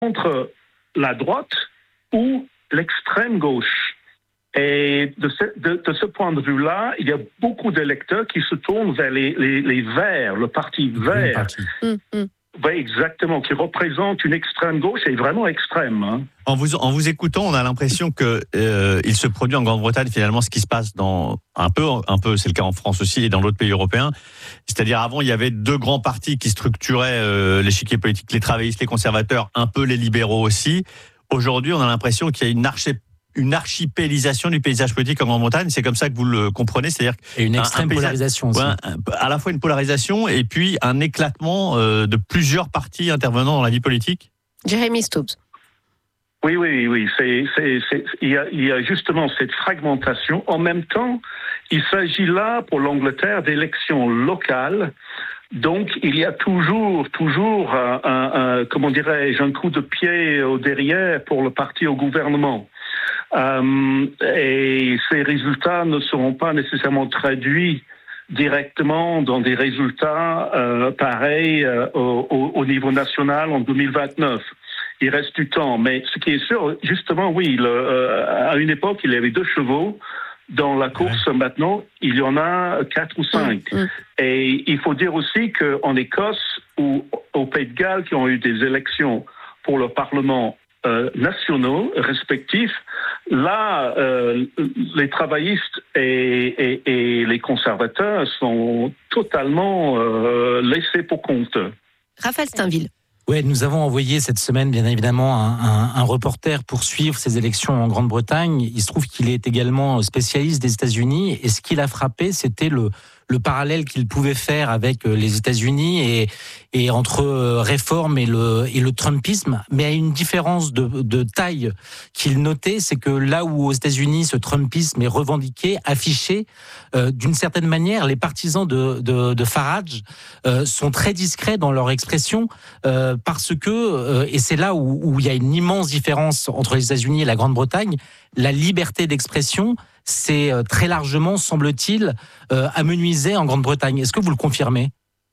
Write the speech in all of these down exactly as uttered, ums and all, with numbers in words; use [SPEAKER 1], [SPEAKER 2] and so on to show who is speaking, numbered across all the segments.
[SPEAKER 1] entre la droite ou l'extrême gauche. Et de ce, de, de ce point de vue-là, il y a beaucoup d'électeurs qui se tournent vers les, les, les Verts, le parti vert.
[SPEAKER 2] Parti.
[SPEAKER 1] Mm-hmm. Oui, exactement, qui représente une extrême gauche et vraiment extrême. Hein.
[SPEAKER 3] En vous en vous écoutant, on a l'impression que euh, il se produit en Grande-Bretagne finalement ce qui se passe dans un peu, un peu, c'est le cas en France aussi et dans d'autres pays européens. C'est-à-dire avant, il y avait deux grands partis qui structuraient euh, l'échiquier politique, les travaillistes, les conservateurs, un peu les libéraux aussi. Aujourd'hui, on a l'impression qu'il y a une archipel une archipélisation du paysage politique en Grande-Bretagne, c'est comme ça que vous le comprenez, c'est-à-dire
[SPEAKER 2] et une extrême un, un paysage, polarisation aussi.
[SPEAKER 3] Ouais, à la fois une polarisation et puis un éclatement euh, de plusieurs partis intervenant dans la vie politique.
[SPEAKER 4] Jeremy Stubbs.
[SPEAKER 1] Oui, oui, oui, c'est, c'est, c'est, il y a, il y a justement cette fragmentation. En même temps, il s'agit là pour l'Angleterre d'élections locales. Donc, il y a toujours, toujours, un, un, un, comment dirais-je, un coup de pied au derrière pour le parti au gouvernement. Euh, et ces résultats ne seront pas nécessairement traduits directement dans des résultats euh, pareils euh, au, au niveau national en deux mille vingt-neuf. Il reste du temps, mais ce qui est sûr, justement, oui, le, euh, à une époque, il y avait deux chevaux. Dans la course, ouais. Maintenant, il y en a quatre ou cinq. Mmh. Et il faut dire aussi qu'en Écosse ou au Pays de Galles, qui ont eu des élections pour le Parlement Euh, nationaux respectifs, là, euh, les travaillistes et, et, et les conservateurs sont totalement euh, laissés pour compte.
[SPEAKER 4] Raphaël Steinville.
[SPEAKER 2] Ouais, nous avons envoyé cette semaine, bien évidemment, un, un, un reporter pour suivre ces élections en Grande-Bretagne. Il se trouve qu'il est également spécialiste des États-Unis, et ce qui l'a frappé, c'était le le parallèle qu'il pouvait faire avec les États-Unis et, et entre réforme et le, et le Trumpisme, mais à une différence de, de taille qu'il notait, c'est que là où aux États-Unis ce Trumpisme est revendiqué, affiché, euh, d'une certaine manière, les partisans de, de, de Farage euh, sont très discrets dans leur expression euh, parce que, euh, et c'est là où, où il y a une immense différence entre les États-Unis et la Grande-Bretagne, la liberté d'expression, c'est très largement, semble-t-il, euh, amenuisé en Grande-Bretagne. Est-ce que vous le confirmez ?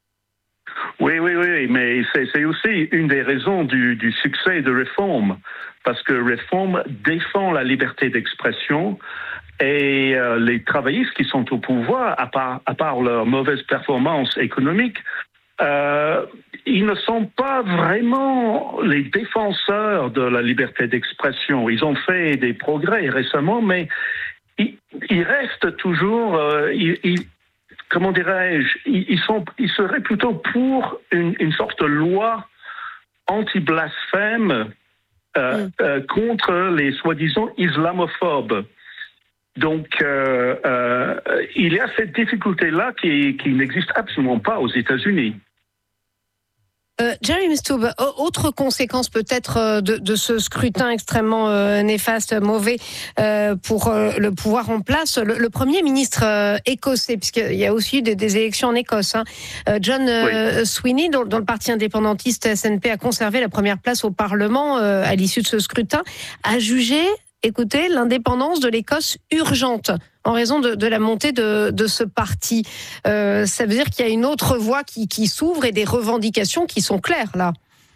[SPEAKER 1] Oui, oui, oui, mais c'est, c'est aussi une des raisons du, du succès de Reform, parce que Reform défend la liberté d'expression et euh, les travaillistes qui sont au pouvoir, à part, à part leur mauvaise performance économique, euh, ils ne sont pas vraiment les défenseurs de la liberté d'expression. Ils ont fait des progrès récemment, mais ils, ils restent toujours, euh, ils, ils, comment dirais-je, ils, ils, sont, ils seraient plutôt pour une, une sorte de loi anti-blasphème euh, mm. euh, contre les soi-disant islamophobes. Donc, euh, euh, il y a cette difficulté-là qui, qui n'existe absolument pas aux États-Unis.
[SPEAKER 4] Euh, Jeremy Stubbs, autre conséquence peut-être de, de ce scrutin extrêmement euh, néfaste, mauvais euh, pour euh, le pouvoir en place, le, le Premier ministre euh, écossais, puisqu'il y a aussi des, des élections en Écosse, hein, euh, John euh, oui. Sweeney, dont, dont le parti indépendantiste S N P a conservé la première place au Parlement euh, à l'issue de ce scrutin, a jugé, écoutez, l'indépendance de l'Écosse urgente en raison de, de la montée de, de ce parti. Euh, ça veut dire qu'il y a une autre voie qui, qui s'ouvre et des revendications qui sont claires, là.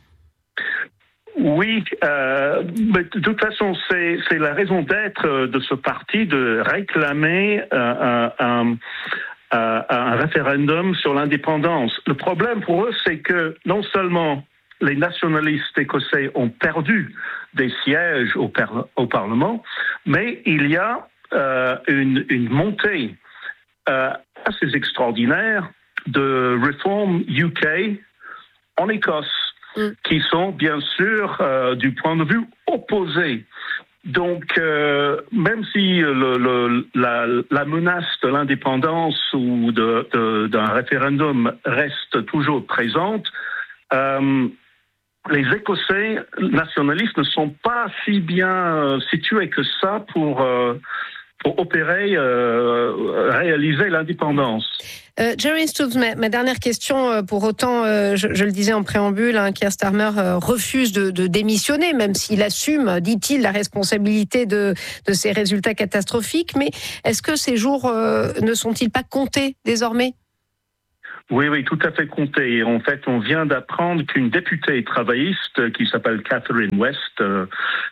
[SPEAKER 1] Oui, euh, mais de toute façon, c'est, c'est la raison d'être de ce parti de réclamer euh, un, un, un référendum sur l'indépendance. Le problème pour eux, c'est que non seulement les nationalistes écossais ont perdu des sièges au, par- au Parlement, mais il y a Euh, une, une montée euh, assez extraordinaire de Reform U K en Écosse, mm. qui sont bien sûr euh, du point de vue opposé. Donc, euh, même si le, le, la, la menace de l'indépendance ou de, de, d'un référendum reste toujours présente, euh, les Écossais nationalistes ne sont pas si bien situés que ça pour... Euh, pour opérer, euh, réaliser l'indépendance.
[SPEAKER 4] Euh, Jeremy Stubbs, ma, ma dernière question, euh, pour autant, euh, je, je le disais en préambule, hein, Keir Starmer euh, refuse de, de démissionner, même s'il assume, dit-il, la responsabilité de, de ces résultats catastrophiques. Mais est-ce que ces jours euh, ne sont-ils pas comptés désormais ?
[SPEAKER 1] Oui, oui, tout à fait compté. Et en fait, on vient d'apprendre qu'une députée travailliste qui s'appelle Catherine West euh,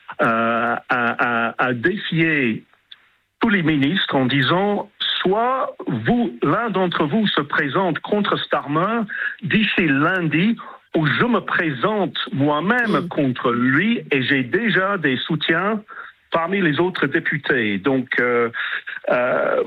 [SPEAKER 1] a, a, a défié tous les ministres en disant soit vous, l'un d'entre vous se présente contre Starmer d'ici lundi, ou je me présente moi-même mmh. contre lui et j'ai déjà des soutiens parmi les autres députés. Donc, euh, euh,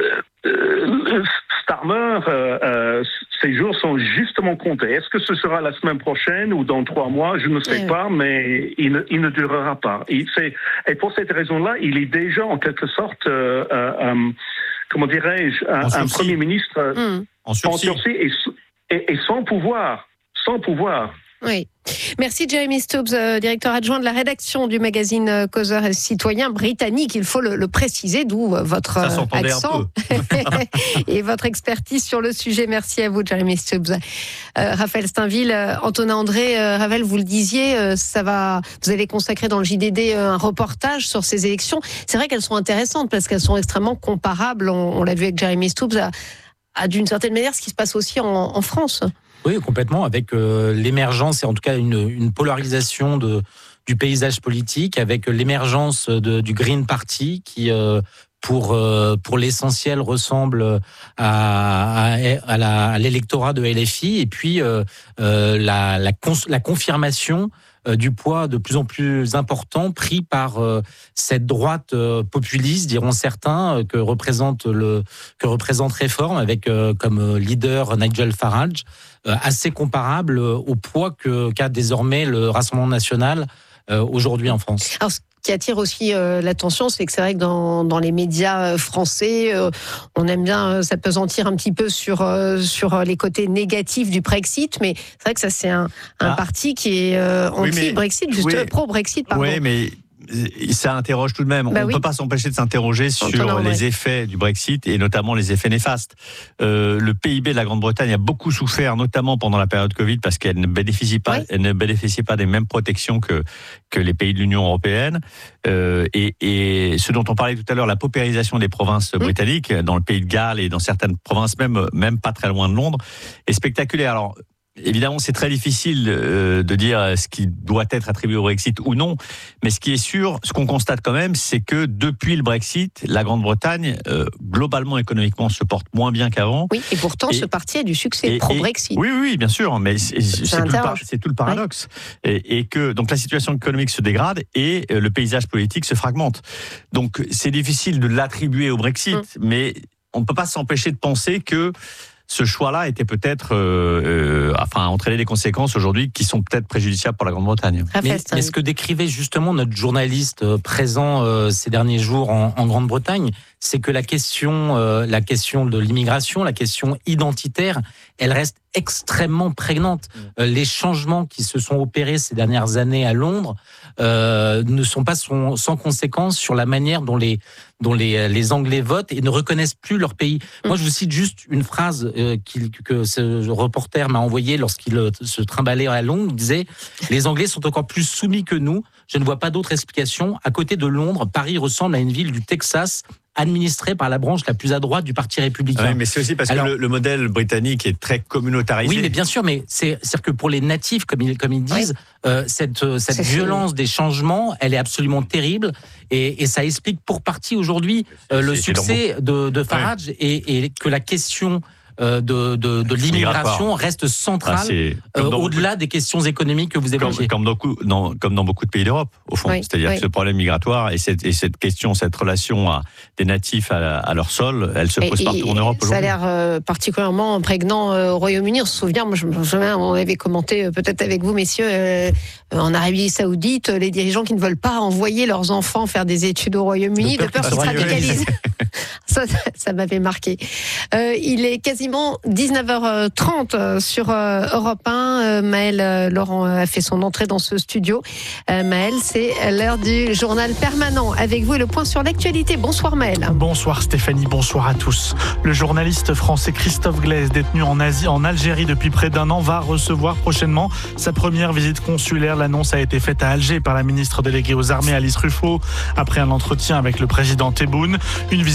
[SPEAKER 1] euh, Starmer, euh, euh, ces jours sont justement comptés. Est-ce que ce sera la semaine prochaine ou dans trois mois? Je ne sais oui. pas, mais il ne, il ne durera pas. Il, c'est, et pour cette raison-là, il est déjà en quelque sorte, euh, euh, euh, comment dirais-je, un, un Premier ministre mmh. en sursis, en sursis et, et, et sans pouvoir. Sans pouvoir.
[SPEAKER 4] Oui. Merci Jeremy Stubbs, euh, directeur adjoint de la rédaction du magazine euh, Causeur Citoyen britannique. Il faut le, le préciser, d'où euh, votre euh, accent et votre expertise sur le sujet. Merci à vous Jeremy Stubbs. Euh, Raphaël Steinville, euh, Antonin André, euh, Ravel, vous le disiez, euh, ça va. Vous allez consacrer dans le J D D euh, un reportage sur ces élections. C'est vrai qu'elles sont intéressantes parce qu'elles sont extrêmement comparables. On, on l'a vu avec Jeremy Stubbs à, à d'une certaine manière ce qui se passe aussi en, en France.
[SPEAKER 2] Oui, complètement, avec euh, l'émergence et en tout cas une, une polarisation de, du paysage politique, avec l'émergence de, du Green Party qui, euh, pour, euh, pour l'essentiel, ressemble à, à, à, la, à l'électorat de L F I, et puis euh, euh, la, la, cons, la confirmation euh, du poids de plus en plus important pris par euh, cette droite euh, populiste, diront certains, euh, que représente le que représente Réforme, avec euh, comme leader Nigel Farage, euh, assez comparable au poids que qu'a désormais le Rassemblement national euh, aujourd'hui en France.
[SPEAKER 4] Alors, ce qui attire aussi euh, l'attention, c'est que c'est vrai que dans, dans les médias français, euh, on aime bien euh, s'apesantir un petit peu sur, euh, sur les côtés négatifs du Brexit, mais c'est vrai que ça, c'est un, un ah. parti qui est euh, anti-Brexit, oui, juste oui, pro-Brexit, pardon.
[SPEAKER 3] Oui, mais ça interroge tout de même. Bah on ne oui. peut pas s'empêcher de s'interroger sur Antonin, les ouais. effets du Brexit et notamment les effets néfastes. Euh, le P I B de la Grande-Bretagne a beaucoup souffert, notamment pendant la période Covid, parce qu'elle ne bénéficie pas, oui. elle ne bénéficie pas des mêmes protections que que les pays de l'Union européenne. Euh, et, et ce dont on parlait tout à l'heure, la paupérisation des provinces oui. britanniques, dans le Pays de Galles et dans certaines provinces, même même pas très loin de Londres, est spectaculaire. Alors, évidemment, c'est très difficile euh, de dire ce qui doit être attribué au Brexit ou non, mais ce qui est sûr, ce qu'on constate quand même, c'est que depuis le Brexit, la Grande-Bretagne, euh, globalement, économiquement, se porte moins bien qu'avant.
[SPEAKER 4] Oui, et pourtant, et, ce parti a du succès pro-Brexit.
[SPEAKER 3] Oui, oui, bien sûr, mais c'est, c'est, c'est, tout, le par, c'est tout le paradoxe. Oui. Et, et que donc la situation économique se dégrade et euh, le paysage politique se fragmente. Donc, c'est difficile de l'attribuer au Brexit, hum. mais on ne peut pas s'empêcher de penser que ce choix-là était peut-être, euh, euh, enfin, entraîner des conséquences aujourd'hui qui sont peut-être préjudiciables pour la Grande-Bretagne.
[SPEAKER 2] Mais, mais ce que décrivait justement notre journaliste présent euh, ces derniers jours en, en Grande-Bretagne, c'est que la question, euh, la question de l'immigration, la question identitaire, elle reste extrêmement prégnante. Euh, les changements qui se sont opérés ces dernières années à Londres euh, ne sont pas son, sans conséquence sur la manière dont les dont les, les Anglais votent et ne reconnaissent plus leur pays. Mmh. Moi, je vous cite juste une phrase euh, qu'il, que ce reporter m'a envoyée lorsqu'il euh, se trimballait à Londres. Il disait « Les Anglais sont encore plus soumis que nous. Je ne vois pas d'autre explication. À côté de Londres, Paris ressemble à une ville du Texas administrée par la branche la plus à droite du Parti républicain. »
[SPEAKER 3] Oui, mais c'est aussi parce Alors, que le, le modèle britannique est très communautarisé.
[SPEAKER 2] Oui, mais bien sûr, mais c'est, c'est-à-dire que pour les natifs, comme ils, comme ils disent, oui. euh, cette, cette violence fou. des changements, elle est absolument terrible et, et ça explique pour partie aujourd'hui euh, le succès de, de Farage oui. et, et que la question Euh, de, de, de l'immigration reste centrale ah, euh, au-delà des questions économiques que vous évoquez.
[SPEAKER 3] Comme, comme, dans, dans, comme dans beaucoup de pays d'Europe, au fond. Oui, C'est-à-dire oui. que ce problème migratoire et cette, et cette question, cette relation à des natifs à, à leur sol, elle se pose et, partout et en Europe aujourd'hui.
[SPEAKER 4] Ça a l'air euh, particulièrement prégnant euh, au Royaume-Uni. On se souvient, moi je me souviens, on avait commenté euh, peut-être avec vous, messieurs, euh, en Arabie Saoudite, les dirigeants qui ne veulent pas envoyer leurs enfants faire des études au Royaume-Uni, de peur, de peur qu'ils se radicalisent. ça, ça, ça m'avait marqué. Euh, il est quasiment dix-neuf heures trente sur Europe un. Maëlle Laurent a fait son entrée dans ce studio. Maëlle, c'est l'heure du journal permanent. Avec vous et le point sur l'actualité. Bonsoir Maëlle.
[SPEAKER 5] Bonsoir Stéphanie, bonsoir à tous. Le journaliste français Christophe Glaise, détenu en Asie, en Algérie depuis près d'un an, va recevoir prochainement sa première visite consulaire. L'annonce a été faite à Alger par la ministre déléguée aux armées Alice Ruffo après un entretien avec le président Tebboune. Une visite qui marque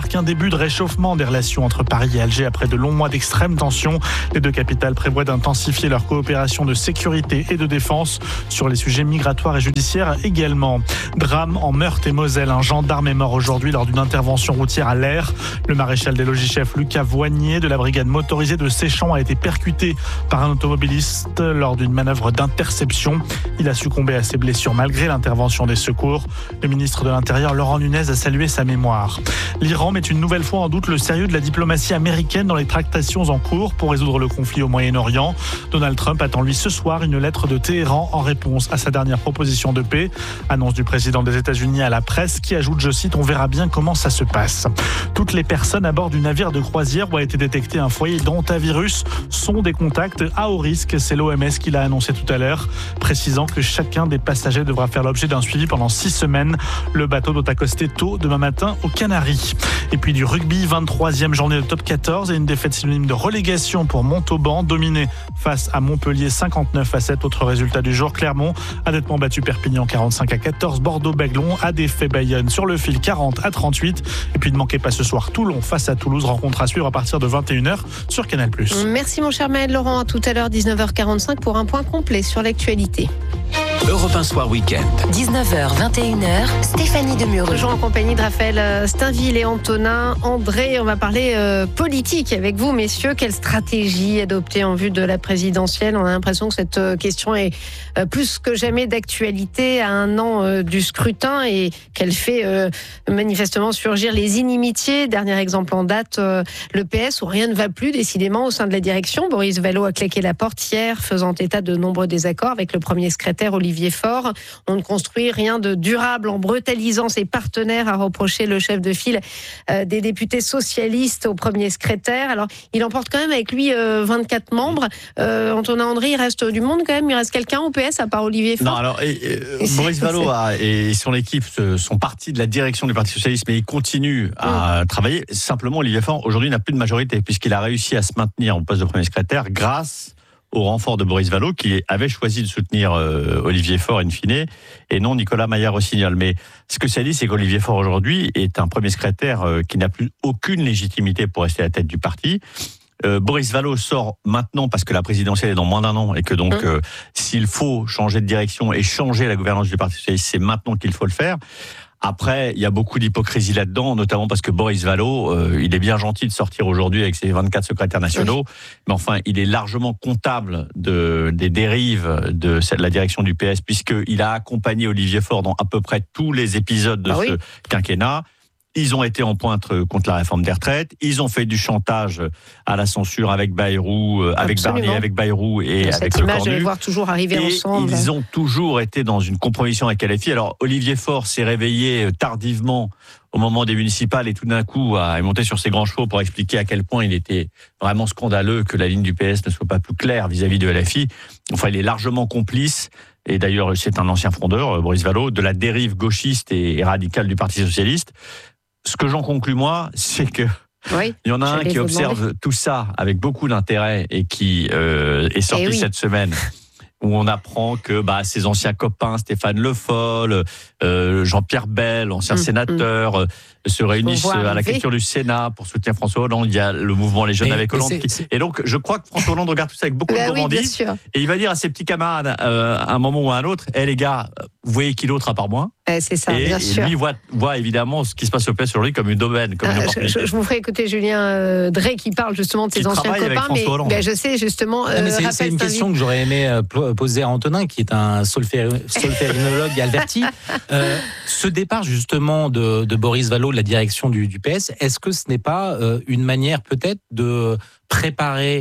[SPEAKER 5] marque un début de réchauffement des relations entre Paris et Alger après de longs mois d'extrême tension. Les deux capitales prévoient d'intensifier leur coopération de sécurité et de défense sur les sujets migratoires et judiciaires également. Drame en Meurthe-et-Moselle. Un gendarme est mort aujourd'hui lors d'une intervention routière à l'Aire. Le maréchal des logis-chefs Lucas Voignier de la brigade motorisée de Séchamps a été percuté par un automobiliste lors d'une manœuvre d'interception. Il a succombé à ses blessures malgré l'intervention des secours. Le ministre de l'Intérieur Laurent Nunez a salué sa mémoire. L'Iran met une nouvelle fois en doute le sérieux de la diplomatie américaine dans les tractations en cours pour résoudre le conflit au Moyen-Orient. Donald Trump attend lui ce soir une lettre de Téhéran en réponse à sa dernière proposition de paix. Annonce du président des États-Unis à la presse qui ajoute, je cite, « On verra bien comment ça se passe ». Toutes les personnes à bord du navire de croisière où a été détecté un foyer d'hantavirus sont des contacts à haut risque. C'est l'O M S qui l'a annoncé tout à l'heure, précisant que chacun des passagers devra faire l'objet d'un suivi pendant six semaines. Le bateau doit accoster tôt demain matin aux Canaries. Et puis du rugby, vingt-troisième journée de top quatorze et une défaite synonyme de relégation pour Montauban, dominé face à Montpellier cinquante-neuf à sept. Autre résultat du jour, Clermont a nettement battu Perpignan quarante-cinq à quatorze. Bordeaux-Bègles a défait Bayonne sur le fil quarante à trente-huit. Et puis ne manquez pas ce soir Toulon face à Toulouse, rencontre à suivre à partir de vingt et une heures sur Canal plus.
[SPEAKER 4] Merci mon cher Maël Laurent, à tout à l'heure dix-neuf heures quarante-cinq pour un point complet sur l'actualité.
[SPEAKER 6] Europe un Soir Week-end.
[SPEAKER 7] dix-neuf heures, vingt et une heures, Stéphanie Demureux.
[SPEAKER 4] Toujours en compagnie de Raphaël Steinville et Antonin André. On va parler euh, politique avec vous, messieurs. Quelle stratégie adopter en vue de la présidentielle ? On a l'impression que cette euh, question est euh, plus que jamais d'actualité à un an euh, du scrutin et qu'elle fait euh, manifestement surgir les inimitiés. Dernier exemple en date, euh, le P S où rien ne va plus décidément au sein de la direction. Boris Vallaud a claqué la porte hier, faisant état de nombreux désaccords avec le premier secrétaire Olivier Faure. On ne construit rien de durable en brutalisant ses partenaires, a reproché le chef de file euh, des députés socialistes au premier secrétaire. Alors, il emporte quand même avec lui euh, vingt-quatre membres. Euh, Antonin André, il reste du monde quand même. Il reste quelqu'un au P S à part Olivier Faure.
[SPEAKER 3] Non, alors et, et, Boris Vallaud a, et son équipe sont partis de la direction du Parti socialiste, mais ils continuent à mmh. travailler. Simplement, Olivier Faure aujourd'hui n'a plus de majorité puisqu'il a réussi à se maintenir au poste de premier secrétaire grâce au renfort de Boris Vallaud, qui avait choisi de soutenir euh, Olivier Faure in fine, et non Nicolas Maillard-Rossignol. Mais ce que ça dit, c'est qu'Olivier Faure aujourd'hui est un premier secrétaire euh, qui n'a plus aucune légitimité pour rester à la tête du parti. Euh, Boris Vallaud sort maintenant parce que la présidentielle est dans moins d'un an et que donc euh, s'il faut changer de direction et changer la gouvernance du Parti socialiste, c'est maintenant qu'il faut le faire. Après, il y a beaucoup d'hypocrisie là-dedans, notamment parce que Boris Vallaud, euh, il est bien gentil de sortir aujourd'hui avec ses vingt-quatre secrétaires nationaux, oui. mais enfin, il est largement comptable de, des dérives de la direction du P S, puisqu'il a accompagné Olivier Faure dans à peu près tous les épisodes de ah ce oui. quinquennat. Ils ont été en pointe contre la réforme des retraites. Ils ont fait du chantage à la censure avec Bayrou, avec Absolument. Barnier, avec Bayrou et
[SPEAKER 4] Cette
[SPEAKER 3] avec
[SPEAKER 4] image,
[SPEAKER 3] le Cornu.
[SPEAKER 4] de les voir toujours arriver
[SPEAKER 3] et
[SPEAKER 4] ensemble.
[SPEAKER 3] Ils ont toujours été dans une compromission avec L F I. Alors Olivier Faure s'est réveillé tardivement au moment des municipales et tout d'un coup est monté sur ses grands chevaux pour expliquer à quel point il était vraiment scandaleux que la ligne du P S ne soit pas plus claire vis-à-vis de L F I. Enfin, il est largement complice. Et d'ailleurs, c'est un ancien frondeur, Boris Vallaud, de la dérive gauchiste et radicale du Parti socialiste. Ce que j'en conclus, moi, c'est que oui, il y en a un qui observe demander. tout ça avec beaucoup d'intérêt et qui euh, est sorti oui. cette semaine, où on apprend que bah, ses anciens copains, Stéphane Le Foll, euh, Jean-Pierre Bel, ancien mmh, sénateur, mmh. se réunissent à la culture du Sénat pour soutenir François Hollande. Il y a le mouvement Les Jeunes et, avec Hollande. C'est, c'est... Et donc, je crois que François Hollande regarde tout ça avec beaucoup bah de gourmandise. Oui, et il va dire à ses petits camarades, euh, à un moment ou à un autre, hé hey, les gars, vous voyez qui d'autre à part moi ?
[SPEAKER 4] Eh, c'est ça,
[SPEAKER 3] et,
[SPEAKER 4] bien
[SPEAKER 3] et
[SPEAKER 4] sûr.
[SPEAKER 3] lui voit, voit évidemment ce qui se passe au P S sur lui comme une domaine, comme ah, une opportunité.
[SPEAKER 4] Je, je vous ferai écouter Julien euh, Drey qui parle justement de ses
[SPEAKER 3] qui
[SPEAKER 4] anciens copains, mais ben, je sais justement. Euh,
[SPEAKER 2] non, c'est, c'est une question que j'aurais aimé euh, poser à Antonin, qui est un solférinologue averti. Euh, ce départ justement de, de Boris Vallaud de la direction du, du P S, est-ce que ce n'est pas euh, une manière peut-être de préparer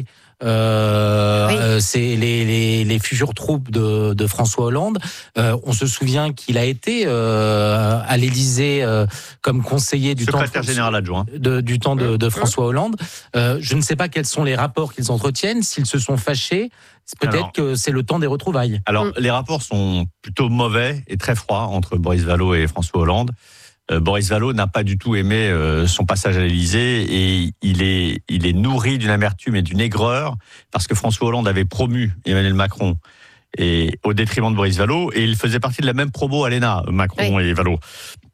[SPEAKER 2] Euh, oui. euh, c'est les, les, les futures troupes de, de François Hollande. Euh, on se souvient qu'il a été euh, à l'Élysée euh, comme conseiller du
[SPEAKER 3] secrétaire
[SPEAKER 2] temps
[SPEAKER 3] général adjoint
[SPEAKER 2] de, du temps de, de François Hollande. Euh, je ne sais pas quels sont les rapports qu'ils entretiennent, s'ils se sont fâchés. Peut-être alors, que c'est le temps des retrouvailles.
[SPEAKER 3] Alors, mmh. les rapports sont plutôt mauvais et très froids entre Boris Vallaud et François Hollande. Euh, Boris Vallaud n'a pas du tout aimé euh, son passage à l'Élysée et il est, il est nourri d'une amertume et d'une aigreur parce que François Hollande avait promu Emmanuel Macron et, au détriment de Boris Vallaud et il faisait partie de la même promo à l'E N A, Macron oui. et Vallaud.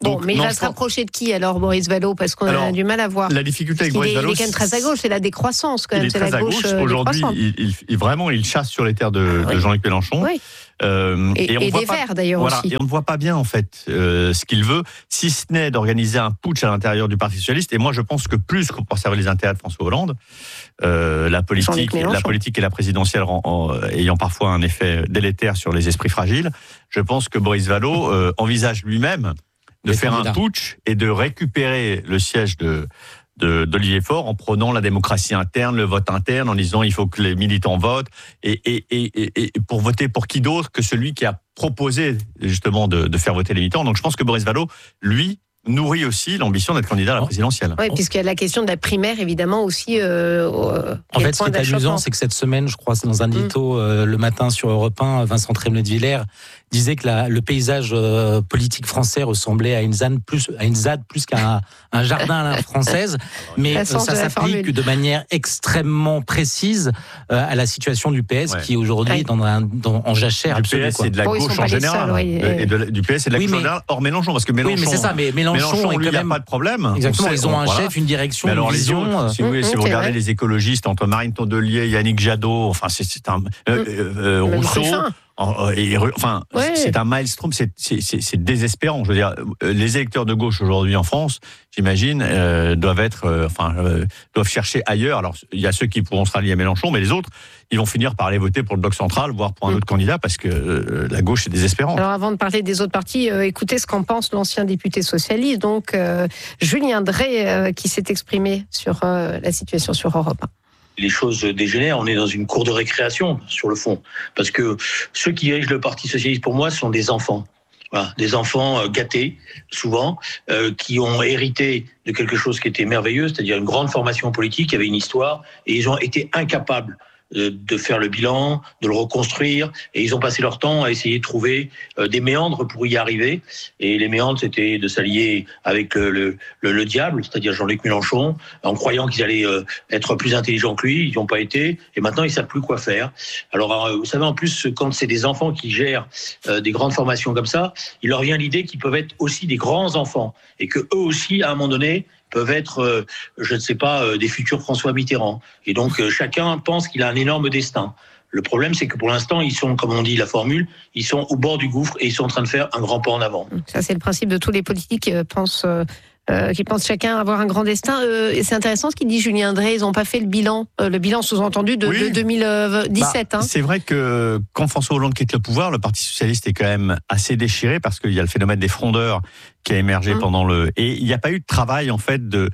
[SPEAKER 4] Bon,
[SPEAKER 3] Donc,
[SPEAKER 4] mais il
[SPEAKER 3] non,
[SPEAKER 4] va
[SPEAKER 3] je
[SPEAKER 4] se
[SPEAKER 3] pense-
[SPEAKER 4] rapprocher de qui alors, Boris Vallaud? Parce qu'on
[SPEAKER 3] Alors,
[SPEAKER 4] a du mal à voir.
[SPEAKER 3] La difficulté avec
[SPEAKER 4] Il
[SPEAKER 3] Boris
[SPEAKER 4] est, il
[SPEAKER 3] Vallaud,
[SPEAKER 4] est quand même très à gauche, c'est la décroissance quand
[SPEAKER 3] il
[SPEAKER 4] même.
[SPEAKER 3] est
[SPEAKER 4] C'est
[SPEAKER 3] très
[SPEAKER 4] la
[SPEAKER 3] à
[SPEAKER 4] gauche
[SPEAKER 3] gauche.
[SPEAKER 4] euh,
[SPEAKER 3] Aujourd'hui,
[SPEAKER 4] décroissante.
[SPEAKER 3] il, il, il- vraiment, il chasse sur les terres de,
[SPEAKER 4] Ah, oui.
[SPEAKER 3] de Jean-Luc Mélenchon.
[SPEAKER 4] Oui.
[SPEAKER 3] Euh,
[SPEAKER 4] Et,
[SPEAKER 3] on
[SPEAKER 4] et
[SPEAKER 3] voit
[SPEAKER 4] des
[SPEAKER 3] pas-
[SPEAKER 4] Verts d'ailleurs
[SPEAKER 3] Voilà,
[SPEAKER 4] aussi.
[SPEAKER 3] et on ne voit pas bien en fait euh, ce qu'il veut, si ce n'est d'organiser un putsch à l'intérieur du Parti socialiste. Et moi, je pense que plus qu'on pour servir les intérêts de François Hollande, euh, la politique,
[SPEAKER 4] Jean-Luc Mélenchon.
[SPEAKER 3] la politique et la présidentielle en, en, ayant parfois un effet délétère sur les esprits fragiles, je pense que Boris Vallaud euh, envisage lui-même de
[SPEAKER 2] Les
[SPEAKER 3] faire
[SPEAKER 2] candidats.
[SPEAKER 3] un putsch et de récupérer le siège de de- d'Olivier Faure en prônant la démocratie interne, le vote interne, en disant il faut que les militants votent, et, et, et, et, et pour voter pour qui d'autre que celui qui a proposé justement de, de faire voter les militants. Donc je pense que Boris Vallaud, lui, nourrit aussi l'ambition d'être candidat à la présidentielle.
[SPEAKER 4] Oui, puisqu'il y a la question de la primaire, évidemment, aussi. Euh, euh,
[SPEAKER 2] En
[SPEAKER 4] qui est
[SPEAKER 2] fait,
[SPEAKER 4] le
[SPEAKER 2] ce
[SPEAKER 4] point
[SPEAKER 2] qui est amusant,
[SPEAKER 4] d'achoppement.
[SPEAKER 2] c'est que cette semaine, je crois, c'est dans un
[SPEAKER 4] Mm.
[SPEAKER 2] édito euh, le matin sur Europe un, Vincent Tremblay de Villers disait que la, le paysage euh, politique français ressemblait à une ZAD plus, à une ZAD plus qu'à un, un jardin à la française, mais
[SPEAKER 4] La
[SPEAKER 2] euh,
[SPEAKER 4] sens
[SPEAKER 2] ça
[SPEAKER 4] de la
[SPEAKER 2] s'applique
[SPEAKER 4] formule.
[SPEAKER 2] de manière extrêmement précise euh, à la situation du P S
[SPEAKER 3] Ouais.
[SPEAKER 2] qui aujourd'hui
[SPEAKER 4] Ouais.
[SPEAKER 2] est dans un, dans, en jachère
[SPEAKER 3] Du
[SPEAKER 2] absolue.
[SPEAKER 3] P S
[SPEAKER 2] quoi.
[SPEAKER 3] et de la
[SPEAKER 4] Bon, ils
[SPEAKER 3] gauche
[SPEAKER 4] sont pas
[SPEAKER 3] en
[SPEAKER 4] les
[SPEAKER 3] général.
[SPEAKER 4] seuls, oui.
[SPEAKER 3] Et de la- du P S et de la
[SPEAKER 2] Oui,
[SPEAKER 3] gauche en
[SPEAKER 2] mais-
[SPEAKER 3] général, hors Mélenchon, parce que Mélenchon,
[SPEAKER 2] Oui, mais c'est ça, mais Mélenchon,
[SPEAKER 3] Mélenchon,
[SPEAKER 2] est
[SPEAKER 3] lui, il
[SPEAKER 2] quand
[SPEAKER 3] n'y a
[SPEAKER 2] même...
[SPEAKER 3] pas de problème.
[SPEAKER 2] Exactement,
[SPEAKER 3] On sait,
[SPEAKER 2] ils ont
[SPEAKER 3] on-
[SPEAKER 2] un
[SPEAKER 3] voilà.
[SPEAKER 2] chef, une direction,
[SPEAKER 3] Mais alors
[SPEAKER 2] une
[SPEAKER 3] les
[SPEAKER 2] vision.
[SPEAKER 3] autres,
[SPEAKER 2] euh,
[SPEAKER 3] si vous, voulez,
[SPEAKER 4] Mmh,
[SPEAKER 3] si vous
[SPEAKER 4] c'est
[SPEAKER 3] regardez
[SPEAKER 4] vrai.
[SPEAKER 3] les écologistes entre Marine Tondelier, Yannick Jadot, enfin c'est c'est un euh, euh,
[SPEAKER 4] Même
[SPEAKER 3] Rousseau,
[SPEAKER 4] Ruffin.
[SPEAKER 3] euh, et, enfin
[SPEAKER 4] Ouais.
[SPEAKER 3] c'est un maelstrom, c'est c'est c'est c'est désespérant. Je veux dire, euh, les électeurs de gauche aujourd'hui en France, j'imagine, euh, doivent être, euh, enfin euh, doivent chercher ailleurs. Alors il y a ceux qui pourront se rallier à Mélenchon, mais les autres, ils vont finir par aller voter pour le bloc central, voire pour un
[SPEAKER 4] Mmh.
[SPEAKER 3] autre candidat, parce que euh, la gauche est désespérante.
[SPEAKER 4] Alors avant de parler des autres partis, euh, écoutez ce qu'en pense l'ancien député socialiste, donc euh, Julien Drey, euh, qui s'est exprimé sur euh, la situation sur Europe un.
[SPEAKER 8] Les choses dégénèrent, on est dans une cour de récréation sur le fond, parce que ceux qui dirigent le Parti socialiste pour moi sont des enfants. Voilà, des enfants euh, gâtés, souvent, euh, qui ont hérité de quelque chose qui était merveilleux, c'est-à-dire une grande formation politique, qui avait une histoire, et ils ont été incapables euh, de faire le bilan, de le reconstruire, et ils ont passé leur temps à essayer de trouver euh, des méandres pour y arriver. Et les méandres, c'était de s'allier avec le, le, le, le diable, c'est-à-dire Jean-Luc Mélenchon, en croyant qu'ils allaient euh, être plus intelligents que lui. Ils n'y ont pas été, et maintenant ils savent plus quoi faire. Alors, euh, vous savez, en plus, quand c'est des enfants qui gèrent euh, des grandes formations comme ça, il leur vient l'idée qu'ils peuvent être aussi des grands enfants, et que eux aussi, à un moment donné, peuvent être, euh, je ne sais pas, euh, des futurs François Mitterrand. Et donc, euh, chacun pense qu'il a un énorme destin. Le problème, c'est que pour l'instant, ils sont, comme on dit la formule, ils sont au bord du gouffre et ils sont en train de faire un grand pas en avant.
[SPEAKER 4] Ça, c'est le principe de tous les politiques qui pensent, euh, euh, qui pensent chacun avoir un grand destin. Euh, et c'est intéressant ce qu'il dit Julien Drey, ils n'ont pas fait le bilan, euh, le bilan sous-entendu de,
[SPEAKER 3] Oui.
[SPEAKER 4] de deux mille dix-sept.
[SPEAKER 3] Bah,
[SPEAKER 4] hein.
[SPEAKER 3] C'est vrai que quand François Hollande quitte le pouvoir, le Parti socialiste est quand même assez déchiré parce qu'il y a le phénomène des frondeurs qui a émergé
[SPEAKER 4] Mmh.
[SPEAKER 3] pendant le... Et il n'y a pas eu de travail, en fait, de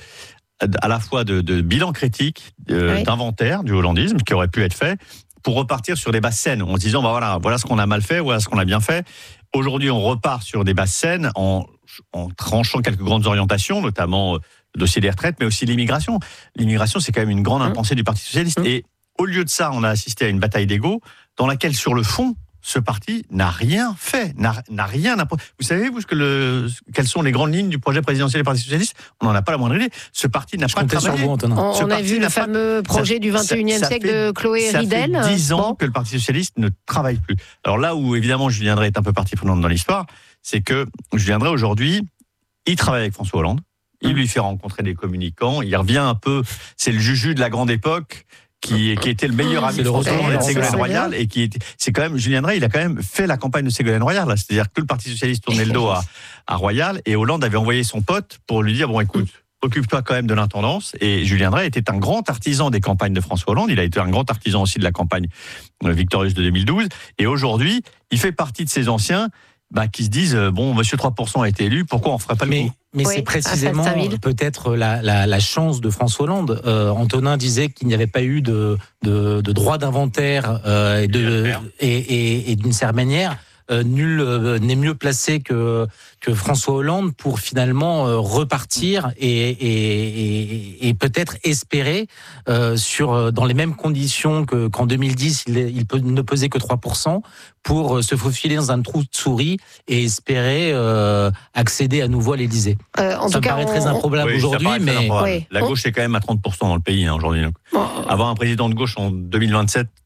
[SPEAKER 3] à la fois de, de bilan critique, euh,
[SPEAKER 4] Oui.
[SPEAKER 3] d'inventaire du hollandisme qui aurait pu être fait pour repartir sur des bases saines en se disant bah voilà, voilà ce qu'on a mal fait, voilà ce qu'on a bien fait. Aujourd'hui, on repart sur des bases saines en, en tranchant quelques grandes orientations, notamment euh, le dossier des retraites, mais aussi l'immigration. L'immigration, c'est quand même une grande
[SPEAKER 4] Mmh.
[SPEAKER 3] impensée du Parti socialiste.
[SPEAKER 4] Mmh.
[SPEAKER 3] Et au lieu de ça, on a assisté à une bataille d'ego dans laquelle, sur le fond, ce parti n'a rien fait, n'a, n'a rien apporté. Vous savez, vous, ce que le, quelles sont les grandes lignes du projet présidentiel du Parti socialiste? On n'en a pas la moindre idée. Ce parti n'a
[SPEAKER 2] Je
[SPEAKER 3] pas
[SPEAKER 2] comptais sur
[SPEAKER 3] travaillé.
[SPEAKER 2] vous, Antonin.
[SPEAKER 4] On,
[SPEAKER 3] Ce
[SPEAKER 4] on a
[SPEAKER 3] parti
[SPEAKER 4] vu
[SPEAKER 3] n'a
[SPEAKER 4] le
[SPEAKER 3] pas-
[SPEAKER 4] fameux projet
[SPEAKER 3] ça-
[SPEAKER 4] du vingt et unième
[SPEAKER 3] ça- ça
[SPEAKER 4] siècle
[SPEAKER 3] fait-
[SPEAKER 4] de Chloé
[SPEAKER 3] Ça
[SPEAKER 4] Ridel.
[SPEAKER 3] fait dix ans
[SPEAKER 4] Bon.
[SPEAKER 3] que le Parti socialiste ne travaille plus. Alors là où, évidemment, Julien Drey est un peu partie prenante dans l'histoire, c'est que Julien Drey, aujourd'hui, il travaille avec François Hollande, il lui fait rencontrer des communicants, il revient un peu, c'est le juju de la grande époque, qui, qui était le meilleur ami
[SPEAKER 2] C'est
[SPEAKER 3] de
[SPEAKER 2] le
[SPEAKER 3] François
[SPEAKER 2] retour
[SPEAKER 3] Hollande et de
[SPEAKER 2] de
[SPEAKER 3] Ségolène
[SPEAKER 4] François
[SPEAKER 3] Royal,
[SPEAKER 4] Hollande.
[SPEAKER 3] et qui était, c'est quand même, Julien Drey, il a quand même fait la campagne de Ségolène Royal, là. C'est-à-dire que le Parti socialiste tournait le dos à, à Royal, et Hollande avait envoyé son pote pour lui dire, bon, écoute, occupe-toi quand même de l'intendance. Et Julien Drey était un grand artisan des campagnes de François Hollande, il a été un grand artisan aussi de la campagne euh, victorieuse de deux mille douze, et aujourd'hui, il fait partie de ces anciens, bah, qui se disent, euh, bon, monsieur trois pour cent a été élu, pourquoi on ferait pas le
[SPEAKER 2] Mais,
[SPEAKER 3] coup?
[SPEAKER 2] mais
[SPEAKER 4] Oui,
[SPEAKER 2] c'est
[SPEAKER 4] à
[SPEAKER 2] précisément
[SPEAKER 4] Salstaville.
[SPEAKER 2] peut-être la, la, la chance de François Hollande. Euh, Antonin disait qu'il n'y avait pas eu de, de, de droit d'inventaire euh, et, de, et, et, et d'une certaine manière, euh, nul euh, n'est mieux placé que, que François Hollande pour finalement euh, repartir et, et, et, et peut-être espérer euh, sur, dans les mêmes conditions que, qu'en deux mille dix, il, il peut, ne pesait que trois pour cent pour se faufiler dans un trou de souris et espérer euh, accéder à nouveau à l'Élysée.
[SPEAKER 4] Euh, en
[SPEAKER 2] Ça
[SPEAKER 4] tout
[SPEAKER 2] me
[SPEAKER 4] cas,
[SPEAKER 2] paraît
[SPEAKER 4] on-
[SPEAKER 2] très improbable
[SPEAKER 3] Oui, ça
[SPEAKER 2] aujourd'hui,
[SPEAKER 3] paraît très
[SPEAKER 2] mais
[SPEAKER 3] improbable.
[SPEAKER 4] Oui.
[SPEAKER 3] La gauche est quand même à trente pour cent dans le pays hein, aujourd'hui. Donc,
[SPEAKER 4] on-
[SPEAKER 3] avoir un président de gauche en deux mille vingt-sept,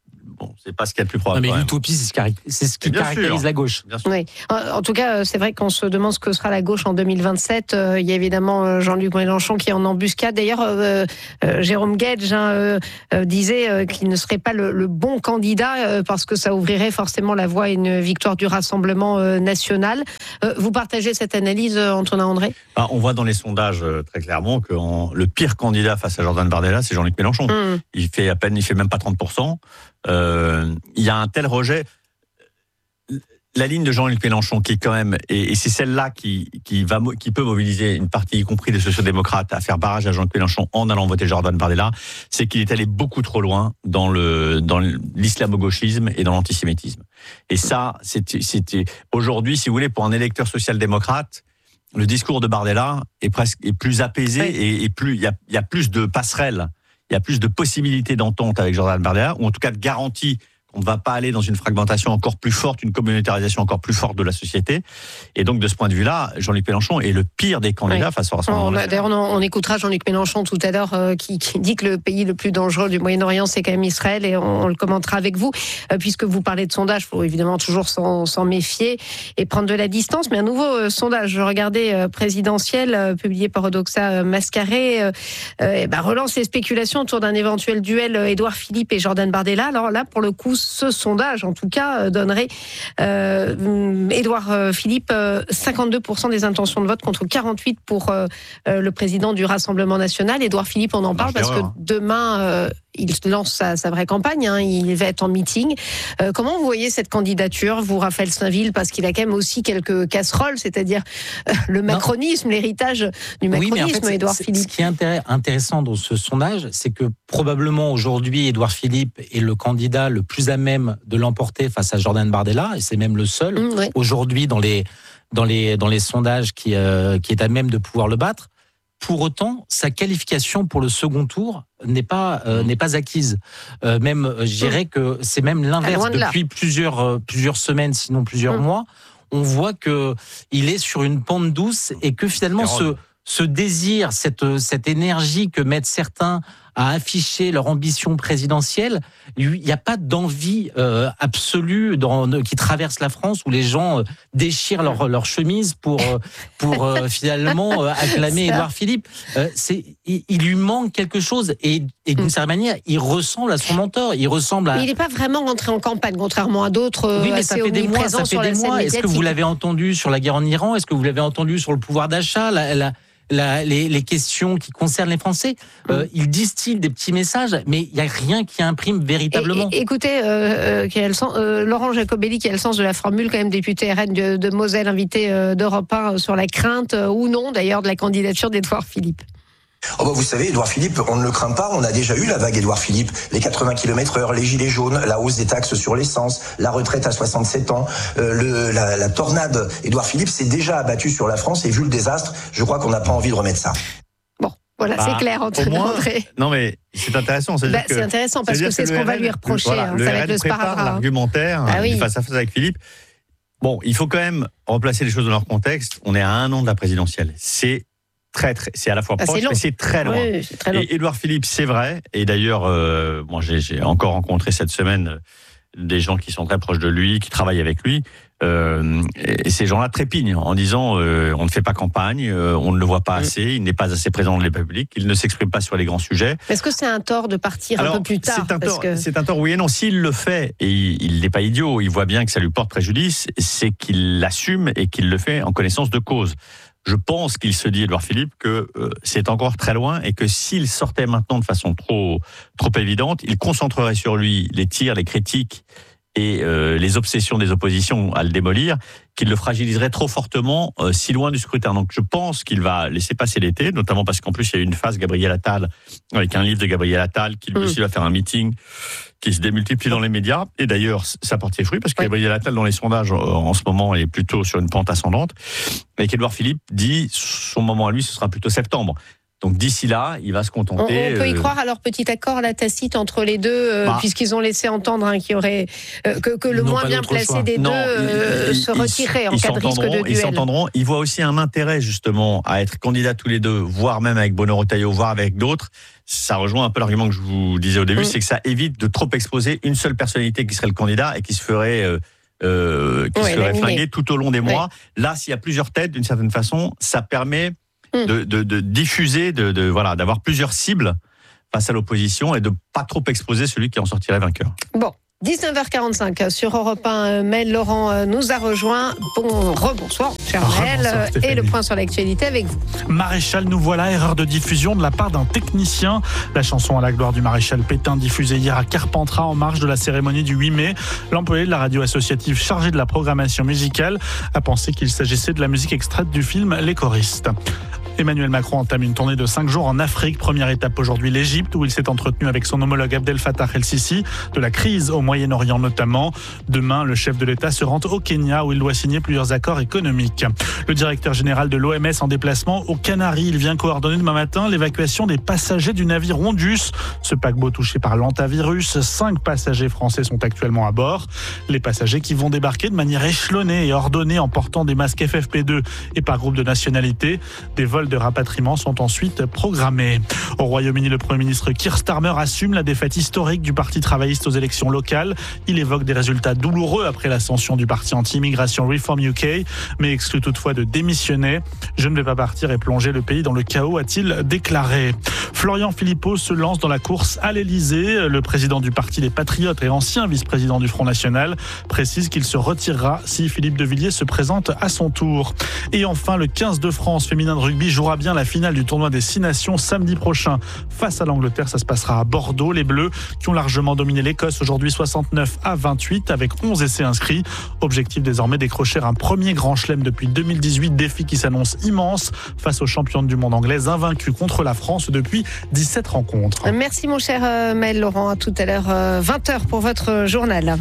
[SPEAKER 3] bon, c'est pas ce qu'il y a de plus probable.
[SPEAKER 2] Non, mais l'utopie, c'est ce qui, c'est ce qui caractérise
[SPEAKER 3] sûr.
[SPEAKER 2] la gauche.
[SPEAKER 4] Oui. En, en tout cas, c'est vrai qu'on se demande ce que sera la gauche en deux mille vingt-sept. Euh, il y a évidemment Jean-Luc Mélenchon qui est en embuscade. D'ailleurs, euh, euh, Jérôme Guedj hein, euh, euh, disait euh, qu'il ne serait pas le, le bon candidat euh, parce que ça ouvrirait forcément la voie à une victoire du Rassemblement euh, national. Euh, vous partagez cette analyse, euh, Antonin André ?
[SPEAKER 3] Bah, on voit dans les sondages euh, très clairement que en, le pire candidat face à Jordan Bardella, c'est Jean-Luc Mélenchon. Mmh. Il fait à peine, il fait même pas trente pour cent. Euh, il y a un tel rejet. La ligne de Jean-Luc Mélenchon, qui est quand même, et, et c'est celle-là qui, qui va, qui peut mobiliser une partie, y compris des sociodémocrates, à faire barrage à Jean-Luc Mélenchon en allant voter Jordan Bardella, c'est qu'il est allé beaucoup trop loin dans le, dans l'islamo-gauchisme et dans l'antisémitisme. Et ça, c'était, c'était, aujourd'hui, si vous voulez, pour un électeur social-démocrate, le discours de Bardella est presque, est plus apaisé oui. et, et plus, il y a, il y a plus de passerelles, il y a plus de possibilités d'entente avec Jordan Bardella, ou en tout cas de garanties on ne va pas aller dans une fragmentation encore plus forte, une communautarisation encore plus forte de la société. Et donc, de ce point de vue-là, Jean-Luc Mélenchon est le pire des candidats oui. face au Rassemblement national.
[SPEAKER 4] D'ailleurs, on, on écoutera Jean-Luc Mélenchon tout à l'heure euh, qui, qui dit que le pays le plus dangereux du Moyen-Orient, c'est quand même Israël, et on, on le commentera avec vous. Euh, puisque vous parlez de sondage, il faut évidemment toujours s'en, s'en méfier et prendre de la distance. Mais un nouveau euh, sondage, je regardais euh, présidentiel, euh, publié par Odoxa euh, Mascaré, euh, euh, et ben, relance les spéculations autour d'un éventuel duel euh, Édouard Philippe et Jordan Bardella. Alors là, pour le coup, ce sondage, en tout cas, donnerait euh, Édouard Philippe euh, cinquante-deux pour cent des intentions de vote contre quarante-huit pour cent pour euh, le président du Rassemblement national. Édouard Philippe, on en parle parce que demain, euh, il lance sa, sa vraie campagne, hein, il va être en meeting. Euh, comment vous voyez cette candidature, vous, Raphaël Steinville, parce qu'il a quand même aussi quelques casseroles, c'est-à-dire euh, le macronisme, non. l'héritage du macronisme, oui, en fait, Édouard Philippe.
[SPEAKER 2] Ce qui est intéressant dans ce sondage, c'est que probablement aujourd'hui, Édouard Philippe est le candidat le plus à même de l'emporter face à Jordan Bardella, et c'est même le seul mmh, oui. aujourd'hui dans les, dans, les, dans les sondages qui, euh, qui est à même de pouvoir le battre. Pour autant, sa qualification pour le second tour n'est pas euh, n'est pas acquise. Euh, même, euh, je dirais que c'est même l'inverse. Depuis plusieurs euh, plusieurs semaines, sinon plusieurs mmh. mois, on voit que il est sur une pente douce et que finalement ce ce désir, cette cette énergie que mettent certains à afficher leur ambition présidentielle, il n'y a pas d'envie euh, absolue dans, qui traverse la France où les gens euh, déchirent leur, leur chemise pour, euh, pour euh, finalement euh, acclamer Édouard Philippe. Euh, c'est, il, il lui manque quelque chose et, et d'une certaine manière, il ressemble à son mentor. Il ressemble à...
[SPEAKER 4] Mais il n'est pas vraiment rentré en campagne, contrairement à d'autres euh,
[SPEAKER 2] oui, mais
[SPEAKER 4] assez
[SPEAKER 2] ça fait des mois, ça fait des mois. Est-ce que vous l'avez entendu sur la guerre en Iran ? Est-ce que vous l'avez entendu sur le pouvoir d'achat ? la, la, La, les, les questions qui concernent les Français, euh, ils distillent des petits messages, mais il n'y a rien qui imprime véritablement.
[SPEAKER 4] Et, et, écoutez, euh, qui a le sens, euh, Laurent Jacobelli, qui a le sens de la formule, quand même député R N de, de Moselle, invité euh, d'Europe un sur la crainte euh, ou non, d'ailleurs, de la candidature d'Édouard Philippe.
[SPEAKER 9] Oh bah vous savez, Édouard Philippe, on ne le craint pas, on a déjà eu la vague Édouard Philippe, les quatre-vingts kilomètres heure, les gilets jaunes, la hausse des taxes sur l'essence, la retraite à soixante-sept ans, euh, le, la, la tornade. Édouard Philippe s'est déjà abattu sur la France et vu le désastre, je crois qu'on n'a pas envie de remettre ça.
[SPEAKER 4] Bon, voilà, bah, c'est clair, Antonin André.
[SPEAKER 3] Non mais c'est intéressant.
[SPEAKER 4] Bah,
[SPEAKER 3] que,
[SPEAKER 4] c'est intéressant parce que, que c'est ce qu'on va lui reprocher,
[SPEAKER 3] voilà,
[SPEAKER 4] hein,
[SPEAKER 3] le
[SPEAKER 4] ça
[SPEAKER 3] R N
[SPEAKER 4] va être le sparadrap.
[SPEAKER 3] L'argumentaire
[SPEAKER 4] ah, oui.
[SPEAKER 3] face à face avec Philippe. Bon, il faut quand même replacer les choses dans leur contexte. On est à un an de la présidentielle. C'est Très, très, c'est à la fois
[SPEAKER 4] ah,
[SPEAKER 3] proche,
[SPEAKER 4] c'est
[SPEAKER 3] mais c'est très loin.
[SPEAKER 4] Oui, c'est très long.
[SPEAKER 3] Et Édouard Philippe, c'est vrai. Et d'ailleurs, euh, moi, j'ai, j'ai encore rencontré cette semaine des gens qui sont très proches de lui, qui travaillent avec lui. Euh, et ces gens-là trépignent en disant euh, on ne fait pas campagne, euh, on ne le voit pas assez, il n'est pas assez présent dans les publics, il ne s'exprime pas sur les grands sujets.
[SPEAKER 4] Est-ce que c'est un tort de partir
[SPEAKER 3] Alors,
[SPEAKER 4] un peu plus tard
[SPEAKER 3] c'est un,
[SPEAKER 4] parce
[SPEAKER 3] tort,
[SPEAKER 4] que...
[SPEAKER 3] c'est un tort, oui et non. S'il le fait, et il n'est pas idiot, il voit bien que ça lui porte préjudice, c'est qu'il l'assume et qu'il le fait en connaissance de cause. Je pense qu'il se dit, Édouard Philippe, que euh, c'est encore très loin et que s'il sortait maintenant de façon trop, trop évidente, il concentrerait sur lui les tirs, les critiques et euh, les obsessions des oppositions à le démolir, qu'il le fragiliserait trop fortement euh, si loin du scrutin. Donc je pense qu'il va laisser passer l'été, notamment parce qu'en plus il y a eu une phase Gabriel Attal, avec un livre de Gabriel Attal, qui lui mmh. aussi va faire un meeting qui se démultiplie dans les médias. Et d'ailleurs, ça porte ses fruits, parce que oui. Gabriel Attal, dans les sondages, en ce moment, est plutôt sur une pente ascendante. Et qu'Édouard Philippe dit, son moment à lui, ce sera plutôt septembre. Donc d'ici là, il va se contenter.
[SPEAKER 4] On, on peut y
[SPEAKER 3] euh...
[SPEAKER 4] croire à leur petit accord là, tacite entre les deux, euh,
[SPEAKER 3] bah,
[SPEAKER 4] puisqu'ils ont laissé entendre hein, qu'il y aurait euh, que, que le moins bien placé choix. des
[SPEAKER 3] non,
[SPEAKER 4] deux euh,
[SPEAKER 3] ils,
[SPEAKER 4] se retirait
[SPEAKER 3] ils,
[SPEAKER 4] en cas de risque de duel.
[SPEAKER 3] Ils s'entendront. Ils voient aussi un intérêt justement à être candidats tous les deux, voire même avec Bruno Retailleau, voire avec d'autres. Ça rejoint un peu l'argument que je vous disais au début, mmh. c'est que ça évite de trop exposer une seule personnalité qui serait le candidat et qui se ferait euh, euh, qui ouais, serait flinguée tout au long des mois. Ouais. Là, s'il y a plusieurs têtes, d'une certaine façon, ça permet mmh. de, de, de diffuser, de, de voilà, d'avoir plusieurs cibles face à l'opposition et de pas trop exposer celui qui en sortirait vainqueur.
[SPEAKER 4] Bon. dix-neuf heures quarante-cinq sur Europe un, Maël Laurent nous a rejoint. Bon, rebonsoir, cher Maël, et le point sur l'actualité avec vous.
[SPEAKER 5] Maréchal, nous voilà, erreur de diffusion de la part d'un technicien. La chanson à la gloire du maréchal Pétain, diffusée hier à Carpentras en marge de la cérémonie du huit mai. L'employé de la radio associative chargé de la programmation musicale a pensé qu'il s'agissait de la musique extraite du film Les choristes. Emmanuel Macron entame une tournée de cinq jours en Afrique. Première étape aujourd'hui, l'Égypte, où il s'est entretenu avec son homologue Abdel Fattah el-Sisi, de la crise au Moyen-Orient notamment. Demain, le chef de l'État se rend au Kenya, où il doit signer plusieurs accords économiques. Le directeur général de l'O M S en déplacement aux Canaries. Il vient coordonner demain matin l'évacuation des passagers du navire Ondus. Ce paquebot touché par l'hantavirus. Cinq passagers français sont actuellement à bord. Les passagers qui vont débarquer de manière échelonnée et ordonnée en portant des masques F F P deux et par groupe de nationalité. Des vols de rapatriement sont ensuite programmés. Au Royaume-Uni, le Premier ministre Keir Starmer assume la défaite historique du Parti travailliste aux élections locales. Il évoque des résultats douloureux après l'ascension du parti anti-immigration Reform U K, mais exclut toutefois de démissionner. Je ne vais pas partir et plonger le pays dans le chaos, a-t-il déclaré. Florian Philippot se lance dans la course à l'Élysée. Le président du Parti des Patriotes et ancien vice-président du Front National précise qu'il se retirera si Philippe de Villiers se présente à son tour. Et enfin, le quinze de France féminin de rugby jouera bien la finale du tournoi des Six Nations samedi prochain face à l'Angleterre. Ça se passera à Bordeaux. Les Bleus qui ont largement dominé l'Écosse aujourd'hui soixante-neuf à vingt-huit avec onze essais inscrits. Objectif désormais décrocher un premier grand chelem depuis deux mille dix-huit. Défi qui s'annonce immense face aux championnes du monde anglaises invaincus contre la France depuis dix-sept rencontres.
[SPEAKER 4] Merci mon cher Maël Laurent. À tout à l'heure, vingt heures pour votre journal.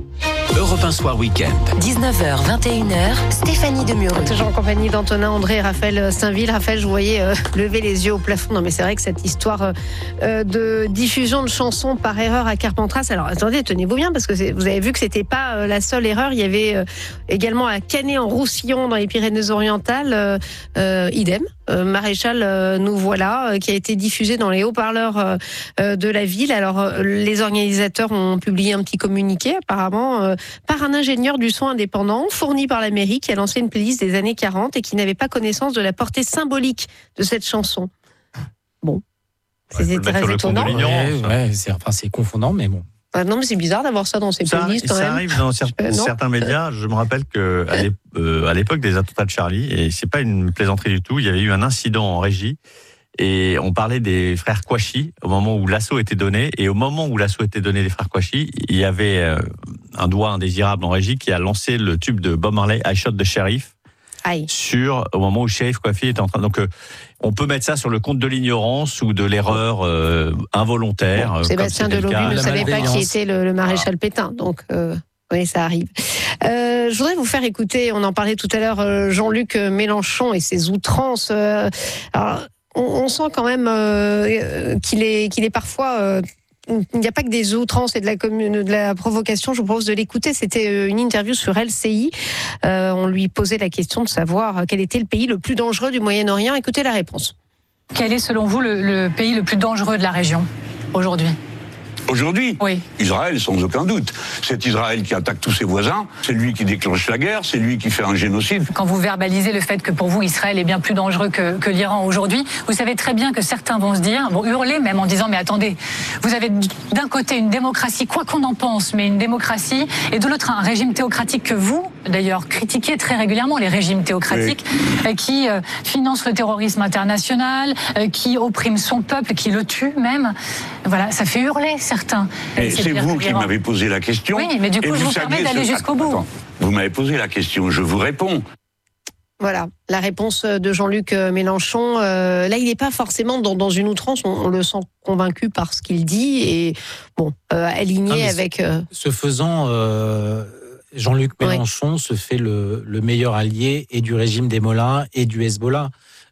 [SPEAKER 6] Europe un Soir Week-end.
[SPEAKER 7] dix-neuf heures, vingt et une heures, Stéphanie Demureux.
[SPEAKER 4] Toujours en compagnie d'Antonin, André et Raphaël Saint-Ville. Raphaël, je vous voyais euh, lever les yeux au plafond. Non, mais c'est vrai que cette histoire euh, de diffusion de chansons par erreur à Carpentras. Alors, attendez, tenez-vous bien, parce que c'est, vous avez vu que c'était pas euh, la seule erreur. Il y avait euh, également à Canet-en-Roussillon, dans les Pyrénées-Orientales, euh, euh, idem. Euh, Maréchal, euh, nous voilà, euh, qui a été diffusé dans les haut-parleurs euh, euh, de la ville. Alors, euh, les organisateurs ont publié un petit communiqué, apparemment, euh, par un ingénieur du son indépendant, fourni par la mairie, qui a lancé une playlist des années quarante et qui n'avait pas connaissance de la portée symbolique de cette chanson. Bon,
[SPEAKER 3] ouais,
[SPEAKER 4] c'était très étonnant.
[SPEAKER 2] Ouais, ouais, c'est, enfin, c'est confondant, mais bon.
[SPEAKER 4] Ah non, mais c'est bizarre d'avoir ça dans ces
[SPEAKER 3] ça
[SPEAKER 4] playlists quand
[SPEAKER 3] ça
[SPEAKER 4] même.
[SPEAKER 3] arrive dans certains, euh, certains médias. Je me rappelle que à, l'ép- euh, à l'époque des attentats de Charlie, et c'est pas une plaisanterie du tout, il y avait eu un incident en régie et on parlait des frères Kouachi au moment où l'assaut était donné. Et au moment où l'assaut était donné des frères Kouachi, il y avait euh, un doigt indésirable en régie qui a lancé le tube de Bob Marley, I Shot the Sheriff.
[SPEAKER 4] Aïe.
[SPEAKER 3] Sur au moment où Sheriff Kouafi était en train. Donc euh, on peut mettre ça sur le compte de l'ignorance ou de l'erreur euh, involontaire.
[SPEAKER 4] Bon, Sébastien Delobu ne savait pas qui était le, le maréchal ah. Pétain, donc euh, oui, ça arrive. Euh, je voudrais vous faire écouter, on en parlait tout à l'heure, euh, Jean-Luc Mélenchon et ses outrances. Euh, alors, on, on sent quand même euh, qu'il est, qu'il est parfois... Euh, il n'y a pas que des outrances et de la, commune, de la provocation. Je vous propose de l'écouter. C'était une interview sur L C I. Euh, on lui posait la question de savoir quel était le pays le plus dangereux du Moyen-Orient. Écoutez la réponse.
[SPEAKER 10] Quel est selon vous le, le pays le plus dangereux de la région aujourd'hui ?
[SPEAKER 11] Aujourd'hui,
[SPEAKER 10] oui.
[SPEAKER 11] Israël, sans aucun doute. C'est Israël qui attaque tous ses voisins, c'est lui qui déclenche la guerre, c'est lui qui fait un génocide.
[SPEAKER 10] Quand vous verbalisez le fait que pour vous, Israël est bien plus dangereux que, que l'Iran aujourd'hui, vous savez très bien que certains vont se dire, vont hurler même en disant, mais attendez, vous avez d'un côté une démocratie, quoi qu'on en pense, mais une démocratie, et de l'autre un régime théocratique que vous, d'ailleurs, critiquez très régulièrement, les régimes théocratiques, oui. qui euh, financent le terrorisme international, euh, qui oppriment son peuple, qui le tuent même. Voilà, ça fait hurler certains.
[SPEAKER 11] Et c'est, c'est vous qui m'avez posé la question.
[SPEAKER 10] Oui, mais du coup, je vous, vous permets d'aller ce... jusqu'au bout.
[SPEAKER 11] Attends, vous m'avez posé la question, je vous réponds.
[SPEAKER 4] Voilà, la réponse de Jean-Luc Mélenchon. Euh, là, il n'est pas forcément dans, dans une outrance, on, on le sent convaincu par ce qu'il dit et bon, euh, aligné ah, avec... Euh...
[SPEAKER 2] Ce faisant... Euh... Jean-Luc Mélenchon oui. se fait le, le meilleur allié et du régime des Mollahs et du Hezbollah.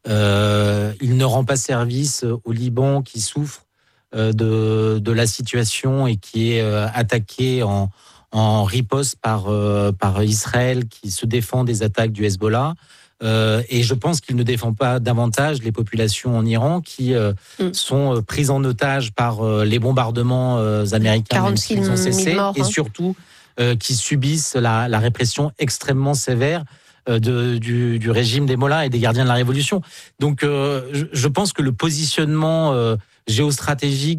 [SPEAKER 2] Euh, il ne rend pas service au Liban qui souffre euh, de, de la situation et qui est euh, attaqué en, en riposte par, euh, par Israël qui se défend des attaques du Hezbollah. Euh, et je pense qu'il ne défend pas davantage les populations en Iran qui euh, mm. sont prises en otage par euh, les bombardements euh, américains
[SPEAKER 4] quarante-six
[SPEAKER 2] qui ont cessé
[SPEAKER 4] morts,
[SPEAKER 2] et
[SPEAKER 4] hein.
[SPEAKER 2] surtout euh, qui subissent la, la répression extrêmement sévère euh, de, du, du régime des Mollahs et des gardiens de la Révolution. Donc euh, je, je pense que le positionnement euh, géostratégique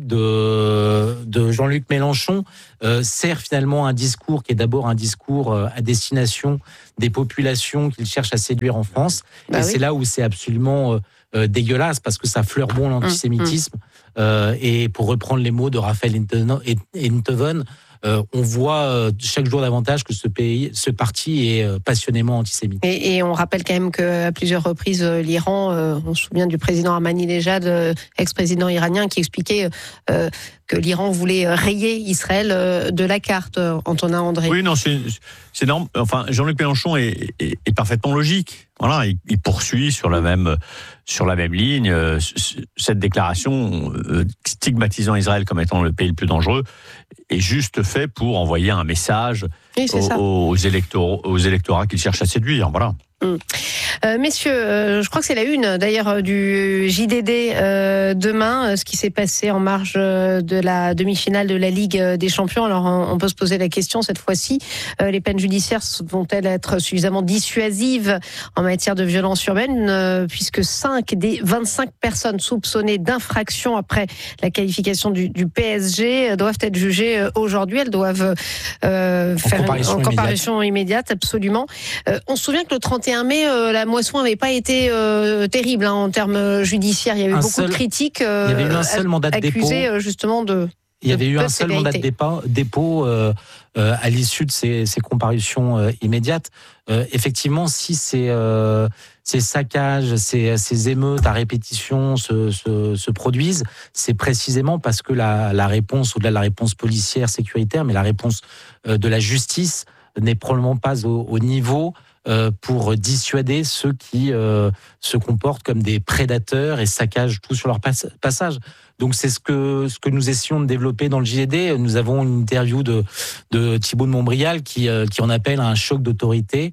[SPEAKER 2] de, de Jean-Luc Mélenchon euh, sert finalement un discours qui est d'abord un discours euh, à destination des populations qu'il cherche à séduire en France. Bah et oui. c'est là où c'est absolument euh, dégueulasse parce que ça fleure bon l'antisémitisme. Mmh, mmh. Euh, et pour reprendre les mots de Raphaël Enthoven, Euh, on voit euh, chaque jour davantage que ce pays, ce parti est euh, passionnément antisémite.
[SPEAKER 4] Et, et on rappelle quand même qu'à plusieurs reprises, euh, l'Iran, euh, on se souvient du président Ahmadinejad, euh, ex-président iranien, qui expliquait euh, que l'Iran voulait rayer Israël euh, de la carte, euh, Antonin André.
[SPEAKER 3] Oui, non, c'est, c'est énorme. Enfin, Jean-Luc Mélenchon est, est, est parfaitement logique. Voilà, il, il poursuit sur la même sur la même ligne. Euh, cette déclaration euh, stigmatisant Israël comme étant le pays le plus dangereux est juste fait pour envoyer un message
[SPEAKER 4] oui,
[SPEAKER 3] aux, aux, électorats, aux électorats qu'il cherche à séduire. Voilà.
[SPEAKER 4] Mmh. Euh, messieurs, euh, je crois que c'est la une d'ailleurs du J D D euh, demain, euh, ce qui s'est passé en marge euh, de la demi-finale de la Ligue des Champions. Alors on, on peut se poser la question cette fois-ci, euh, les peines judiciaires vont-elles être suffisamment dissuasives en matière de violence urbaine, euh, puisque cinq des vingt-cinq personnes soupçonnées d'infraction après la qualification du, du P S G doivent être jugées aujourd'hui. Elles doivent euh,
[SPEAKER 2] en
[SPEAKER 4] faire
[SPEAKER 2] comparution
[SPEAKER 4] une en comparution immédiate, immédiate absolument. Euh, on se souvient que le trente et un mai, euh, la moisson n'avait pas été euh, terrible hein, en termes judiciaires. Il y a eu
[SPEAKER 2] un
[SPEAKER 4] beaucoup
[SPEAKER 2] seul,
[SPEAKER 4] de critiques euh,
[SPEAKER 2] il y avait eu un seul mandat de
[SPEAKER 4] accusés
[SPEAKER 2] dépôt.
[SPEAKER 4] justement de.
[SPEAKER 2] Il y avait
[SPEAKER 4] de
[SPEAKER 2] eu un seul mandat de dépôt, dépôt euh, euh, à l'issue de ces, ces comparutions euh, immédiates. Euh, effectivement, si ces, euh, ces saccages, ces, ces émeutes à répétition se, se, se produisent, c'est précisément parce que la, la réponse, au-delà de la réponse policière, sécuritaire, mais la réponse euh, de la justice n'est probablement pas au, au niveau euh, pour dissuader ceux qui euh, se comportent comme des prédateurs et saccagent tout sur leur pas- passage. Donc c'est ce que ce que nous essayons de développer dans le J D D. Nous avons une interview de de Thibault de Montbrial qui euh, qui en appelle à un choc d'autorité.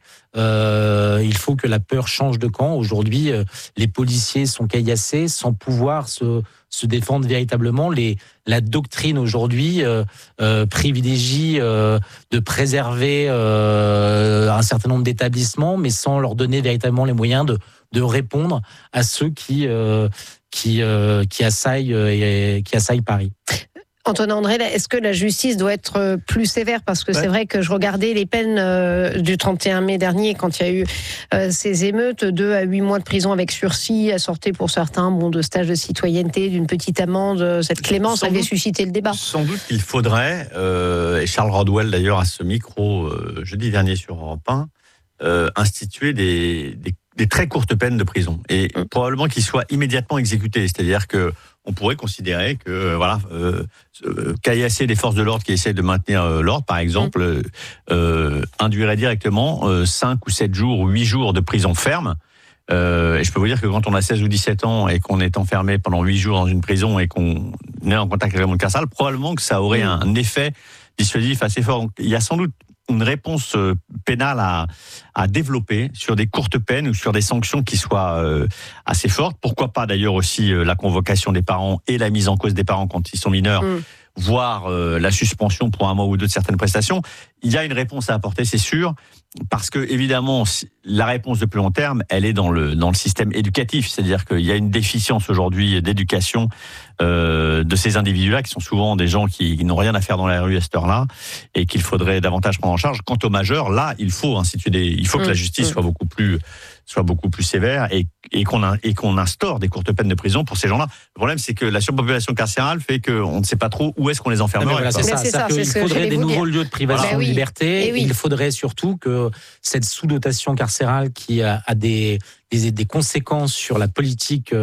[SPEAKER 2] Euh, il faut que la peur change de camp. Aujourd'hui, euh, les policiers sont caillassés sans pouvoir se se défendre véritablement. Les la doctrine aujourd'hui euh, euh, privilégie euh, de préserver euh, un certain nombre d'établissements, mais sans leur donner véritablement les moyens de de répondre à ceux qui euh, qui euh, qui assaillent euh, qui assaillent Paris.
[SPEAKER 4] Antonin André, est-ce que la justice doit être plus sévère ? Parce que ouais. c'est vrai que je regardais les peines euh, du trente et un mai dernier, quand il y a eu euh, ces émeutes, deux à huit mois de prison avec sursis, assorti pour certains bon, de stages de citoyenneté, d'une petite amende. Cette clémence sans avait doute, suscité le débat.
[SPEAKER 3] Sans doute qu'il faudrait, euh, et Charles Rodwell d'ailleurs à ce micro euh, jeudi dernier sur Europe un, euh, instituer des, des des très courtes peines de prison et mmh. probablement qu'ils soient immédiatement exécutés. C'est-à-dire que on pourrait considérer que euh, voilà, euh, euh, caillasser les forces de l'ordre qui essaient de maintenir euh, l'ordre, par exemple, mmh. euh, induirait directement euh, cinq ou sept jours ou huit jours de prison ferme. Euh, et je peux vous dire que quand on a seize ou dix-sept ans et qu'on est enfermé pendant huit jours dans une prison et qu'on est en contact avec le monde carcéral, probablement que ça aurait mmh. un effet dissuasif assez fort. Donc, il y a sans doute une réponse pénale à, à développer sur des courtes peines ou sur des sanctions qui soient euh, assez fortes. Pourquoi pas d'ailleurs aussi euh, la convocation des parents et la mise en cause des parents quand ils sont mineurs, mmh. voire euh, la suspension pour un mois ou deux de certaines prestations. Il y a une réponse à apporter, c'est sûr, parce que évidemment la réponse de plus long terme, elle est dans le dans le système éducatif, c'est-à-dire qu'il y a une déficience aujourd'hui d'éducation euh, de ces individus-là qui sont souvent des gens qui, qui n'ont rien à faire dans la rue à cette heure-là et qu'il faudrait davantage prendre en charge. Quant aux majeurs, là, il faut instituer des, il faut que mmh, la justice mmh. soit beaucoup plus soit beaucoup plus sévère et, et qu'on a, et qu'on instaure des courtes peines de prison pour ces gens-là. Le problème, c'est que la surpopulation carcérale fait qu'on ne sait pas trop où est-ce qu'on les enfermerait.
[SPEAKER 2] Voilà, c'est ça. C'est ça. Il faudrait des nouveaux lieux de privation voilà. de liberté. Oui. Il faudrait surtout que cette sous-dotation carcérale qui a, a des, des, des conséquences sur la politique euh,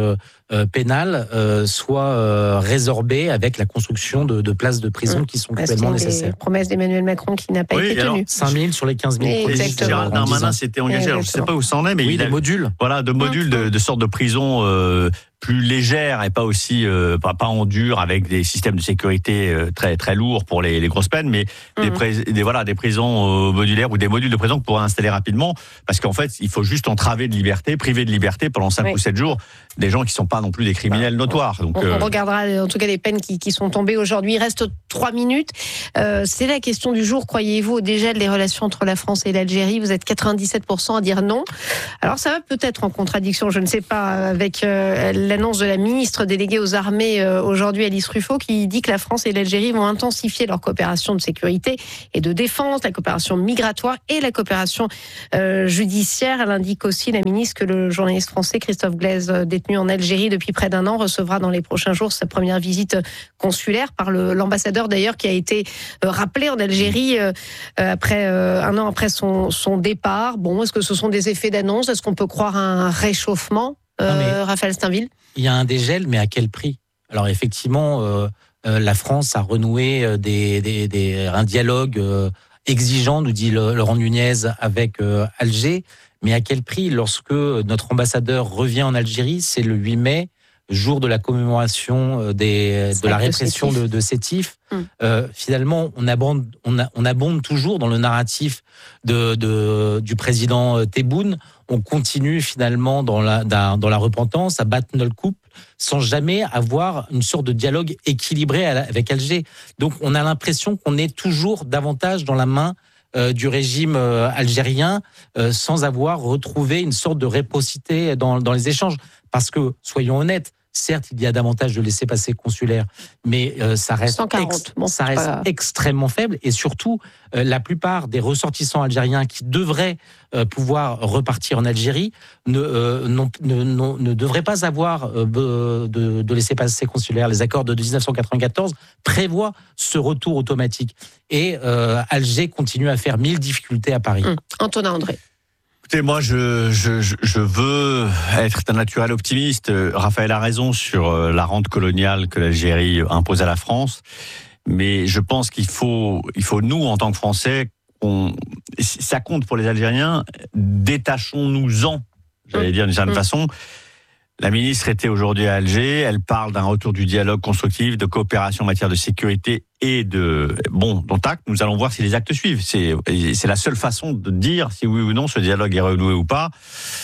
[SPEAKER 2] euh, pénale euh, soit euh, résorbée avec la construction de, de places de prison mmh. qui sont actuellement nécessaires.
[SPEAKER 4] Les promesses d'Emmanuel Macron qui n'a pas oui, été tenue.
[SPEAKER 2] cinq mille sur les quinze mille.
[SPEAKER 3] Gérald Darmanin s'était engagé, alors je ne sais pas où ça en est, mais
[SPEAKER 2] oui,
[SPEAKER 3] il
[SPEAKER 2] des
[SPEAKER 3] a,
[SPEAKER 2] modules.
[SPEAKER 3] Voilà, de modules de, de sortes de prisons euh, plus légères et pas aussi euh, pas, pas en dur avec des systèmes de sécurité euh, très très lourds pour les, les grosses peines, mais mmh. des, pris, des voilà des prisons euh, modulaires ou des modules de prison qu'on pourrait installer rapidement, parce qu'en fait il faut juste entraver de liberté, priver de liberté pendant cinq oui. ou sept jours des gens qui sont pas non plus des criminels bah, notoires. Donc
[SPEAKER 4] on,
[SPEAKER 3] euh...
[SPEAKER 4] on regardera en tout cas les peines qui, qui sont tombées aujourd'hui. Il reste trois minutes. Euh, c'est la question du jour. Croyez-vous au dégel des relations entre la France et l'Algérie? Vous êtes quatre-vingt-dix-sept pour cent à dire non. Alors ça va peut-être en contradiction, je ne sais pas, avec euh, l'annonce de la ministre déléguée aux armées euh, aujourd'hui, Alice Ruffo, qui dit que la France et l'Algérie vont intensifier leur coopération de sécurité et de défense, la coopération migratoire et la coopération euh, judiciaire. Elle indique aussi, la ministre, que le journaliste français Christophe Glaise, détenu en Algérie depuis près d'un an, recevra dans les prochains jours sa première visite consulaire par le, l'ambassadeur d'ailleurs, qui a été euh, rappelé en Algérie euh, après euh, un an après son, son départ. Bon, est-ce que ce sont des effets d'annonce? Est-ce qu'on peut croire à un réchauffement, euh, Raphaël Steinville?
[SPEAKER 2] Il y a un dégel, mais à quel prix? Alors effectivement, euh, euh, la France a renoué euh, des, des, des, un dialogue euh, exigeant, nous dit Laurent Nunez, avec euh, Alger. Mais à quel prix? Lorsque notre ambassadeur revient en Algérie, c'est le huit mai, jour de la commémoration des, de la répression de, de Sétif. Hum. Euh, finalement, on abonde, on, a, on abonde toujours dans le narratif de, de, du président Tebboune. On continue finalement dans la, dans la repentance, à battre notre coupe, sans jamais avoir une sorte de dialogue équilibré avec Alger. Donc on a l'impression qu'on est toujours davantage dans la main Euh, du régime euh, algérien euh, sans avoir retrouvé une sorte de réciprocité dans, dans les échanges. Parce que, soyons honnêtes, certes, il y a davantage de laissez-passer consulaires, mais euh, ça reste,
[SPEAKER 4] cent quarante,
[SPEAKER 2] ex-
[SPEAKER 4] bon,
[SPEAKER 2] ça reste
[SPEAKER 4] pas...
[SPEAKER 2] extrêmement faible. Et surtout, euh, la plupart des ressortissants algériens qui devraient euh, pouvoir repartir en Algérie ne, euh, non, ne, non, ne devraient pas avoir euh, de, de laissez-passer consulaires. Les accords de dix-neuf cent quatre-vingt-quatorze prévoient ce retour automatique. Et euh, Alger continue à faire mille difficultés à Paris.
[SPEAKER 4] Hum. Antonin André.
[SPEAKER 3] Écoutez, moi, je, je, je veux être un naturel optimiste. Raphaël a raison sur la rente coloniale que l'Algérie impose à la France. Mais je pense qu'il faut, il faut nous, en tant que Français, on, ça compte pour les Algériens, détachons-nous-en, j'allais dire d'une certaine mmh. façon. La ministre était aujourd'hui à Alger, elle parle d'un retour du dialogue constructif, de coopération en matière de sécurité et de... Bon, dont acte, nous allons voir si les actes suivent. C'est, c'est la seule façon de dire si oui ou non ce dialogue est renoué ou pas.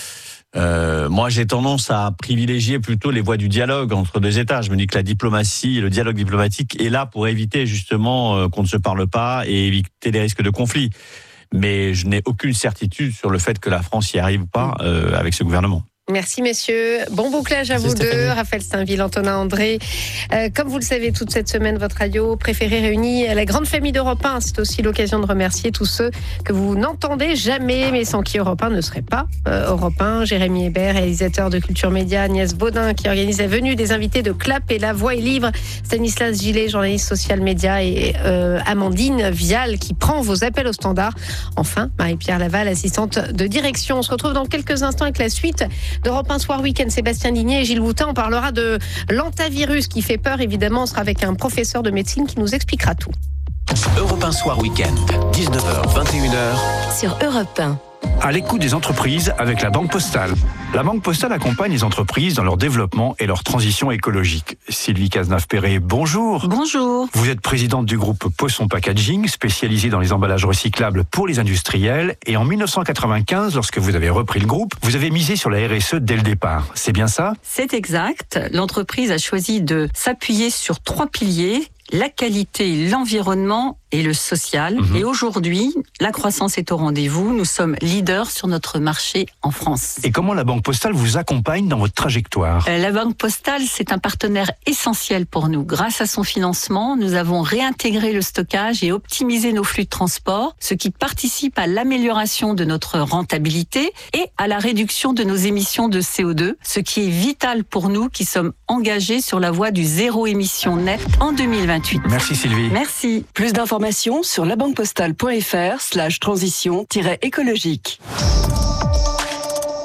[SPEAKER 3] Euh, moi, j'ai tendance à privilégier plutôt les voies du dialogue entre deux États. Je me dis que la diplomatie, le dialogue diplomatique est là pour éviter justement euh, qu'on ne se parle pas et éviter les risques de conflit. Mais je n'ai aucune certitude sur le fait que la France y arrive ou pas euh, avec ce gouvernement.
[SPEAKER 4] Merci messieurs. Bon bouclage à
[SPEAKER 2] Merci
[SPEAKER 4] vous
[SPEAKER 2] Stéphanie.
[SPEAKER 4] deux, Raphaël Steinville, Antonin André. Euh, comme vous le savez, toute cette semaine, votre radio préférée réunie la grande famille d'Europe un. C'est aussi l'occasion de remercier tous ceux que vous n'entendez jamais, mais sans qui Europe un ne serait pas euh, Europe un. Jérémy Hébert, réalisateur de Culture Média, Agnès Baudin, qui organise la venue des invités de Clap et La Voix est libre, Stanislas Gillet, journaliste social média, et euh, Amandine Vial, qui prend vos appels au standard. Enfin, Marie-Pierre Laval, assistante de direction. On se retrouve dans quelques instants avec la suite d'Europe un Soir Week-end. Sébastien Ligné et Gilles Woutin, on parlera de l'antavirus qui fait peur. Évidemment, on sera avec un professeur de médecine qui nous expliquera tout.
[SPEAKER 6] Europe un Soir Week-end, dix-neuf heures, vingt et une heures.
[SPEAKER 7] Sur Europe un.
[SPEAKER 12] À l'écoute des entreprises avec la Banque Postale. La Banque Postale accompagne les entreprises dans leur développement et leur transition écologique. Sylvie Cazenave-Perret, bonjour.
[SPEAKER 13] Bonjour.
[SPEAKER 12] Vous êtes présidente du groupe Poisson Packaging, spécialisé dans les emballages recyclables pour les industriels. Et en dix-neuf cent quatre-vingt-quinze, lorsque vous avez repris le groupe, vous avez misé sur la R S E dès le départ. C'est bien ça?
[SPEAKER 13] C'est exact. L'entreprise a choisi de s'appuyer sur trois piliers: la qualité, l'environnement et le social. Mmh. Et aujourd'hui, la croissance est au rendez-vous. Nous sommes leaders sur notre marché en France.
[SPEAKER 12] Et comment la Banque Postale vous accompagne dans votre trajectoire?
[SPEAKER 13] euh, La Banque Postale, c'est un partenaire essentiel pour nous. Grâce à son financement, nous avons réintégré le stockage et optimisé nos flux de transport, ce qui participe à l'amélioration de notre rentabilité et à la réduction de nos émissions de C O deux, ce qui est vital pour nous qui sommes engagés sur la voie du zéro émission net en deux mille vingt-huit.
[SPEAKER 12] Merci Sylvie.
[SPEAKER 13] Merci.
[SPEAKER 14] Plus d'informations sur labanquepostale.fr slash transition écologique.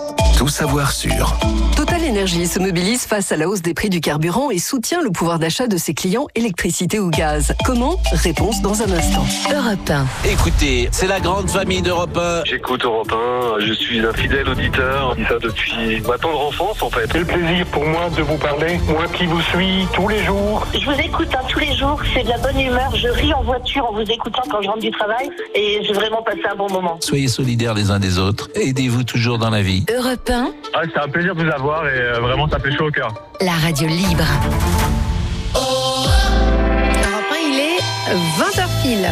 [SPEAKER 6] tout savoir sur.
[SPEAKER 14] Total Énergie se mobilise face à la hausse des prix du carburant et soutient le pouvoir d'achat de ses clients électricité ou gaz. Comment ? Réponse dans un instant.
[SPEAKER 7] Europe un.
[SPEAKER 6] Écoutez, c'est la grande famille d'Europe un.
[SPEAKER 15] J'écoute Europe un, je suis un fidèle auditeur, je dis ça depuis ma tendre enfance en fait.
[SPEAKER 16] C'est le plaisir pour moi de vous parler, moi qui vous suis tous les jours.
[SPEAKER 17] Je vous écoute hein, tous les jours, c'est de la bonne humeur, je ris en voiture en vous écoutant quand je rentre du travail et j'ai vraiment passé un bon moment.
[SPEAKER 6] Soyez solidaires les uns des autres, aidez-vous toujours dans la vie.
[SPEAKER 7] Europe un.
[SPEAKER 15] Ah, c'est un plaisir de vous avoir et euh, vraiment ça fait chaud au cœur.
[SPEAKER 7] La radio libre.
[SPEAKER 4] Europe un, il est vingt heures pile.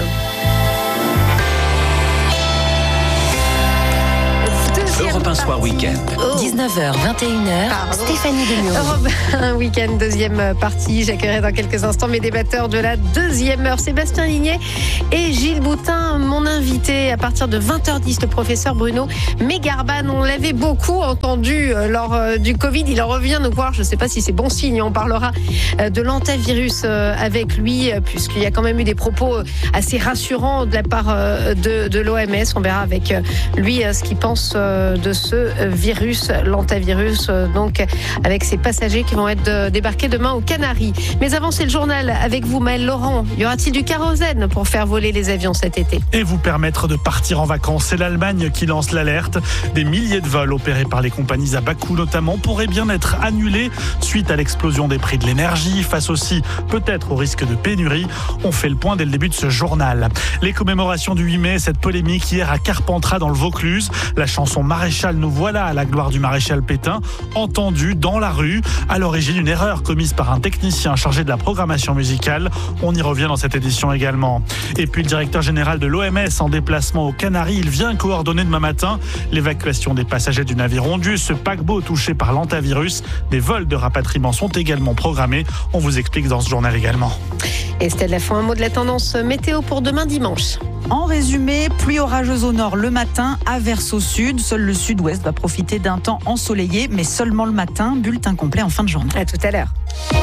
[SPEAKER 6] Europe un Soir Week-end.
[SPEAKER 7] Oh. dix-neuf heures, vingt et une heures,
[SPEAKER 4] Pardon.
[SPEAKER 7] Stéphanie Demuro.
[SPEAKER 4] Europe un Week-end, deuxième partie. J'accueillerai dans quelques instants mes débatteurs de la deuxième heure, Sébastien Lignet et Gilles Boutin, mon invité à partir de vingt heures dix, le professeur Bruno Mégarban. On l'avait beaucoup entendu lors du Covid. Il en revient nous voir. Je ne sais pas si c'est bon signe. On parlera de l'antivirus avec lui, puisqu'il y a quand même eu des propos assez rassurants de la part de, de l'O M S. On verra avec lui ce qu'il pense de ce virus, l'antivirus, donc avec ces passagers qui vont être débarqués demain aux Canaries. Mais avant, c'est le journal avec vous, Maël Laurent. Y aura-t-il du kérosène pour faire voler les avions cet été ?
[SPEAKER 5] Et vous permettre de partir en vacances. C'est l'Allemagne qui lance l'alerte. Des milliers de vols opérés par les compagnies à bas coût notamment pourraient bien être annulés suite à l'explosion des prix de l'énergie, face aussi peut-être au risque de pénurie. On fait le point dès le début de ce journal. Les commémorations du huit mai, cette polémique hier à Carpentras dans le Vaucluse. La chanson Maréchal, nous voilà à la gloire du maréchal Pétain, entendue dans la rue, à l'origine d'une erreur commise par un technicien chargé de la programmation musicale. On y revient dans cette édition également. Et puis le directeur général de l'O M S en déplacement aux Canaries, il vient coordonner demain matin l'évacuation des passagers du navire Ondus, ce paquebot touché par l'antivirus. Des vols de rapatriement sont également programmés. On vous explique dans ce journal également.
[SPEAKER 4] Estelle Lafont, un mot de la tendance météo pour demain dimanche.
[SPEAKER 18] En résumé, pluie orageuse au nord le matin, averse au sud. Seul le sud-ouest va profiter d'un temps ensoleillé, mais seulement le matin. Bulletin complet en fin de journée.
[SPEAKER 4] À tout à l'heure.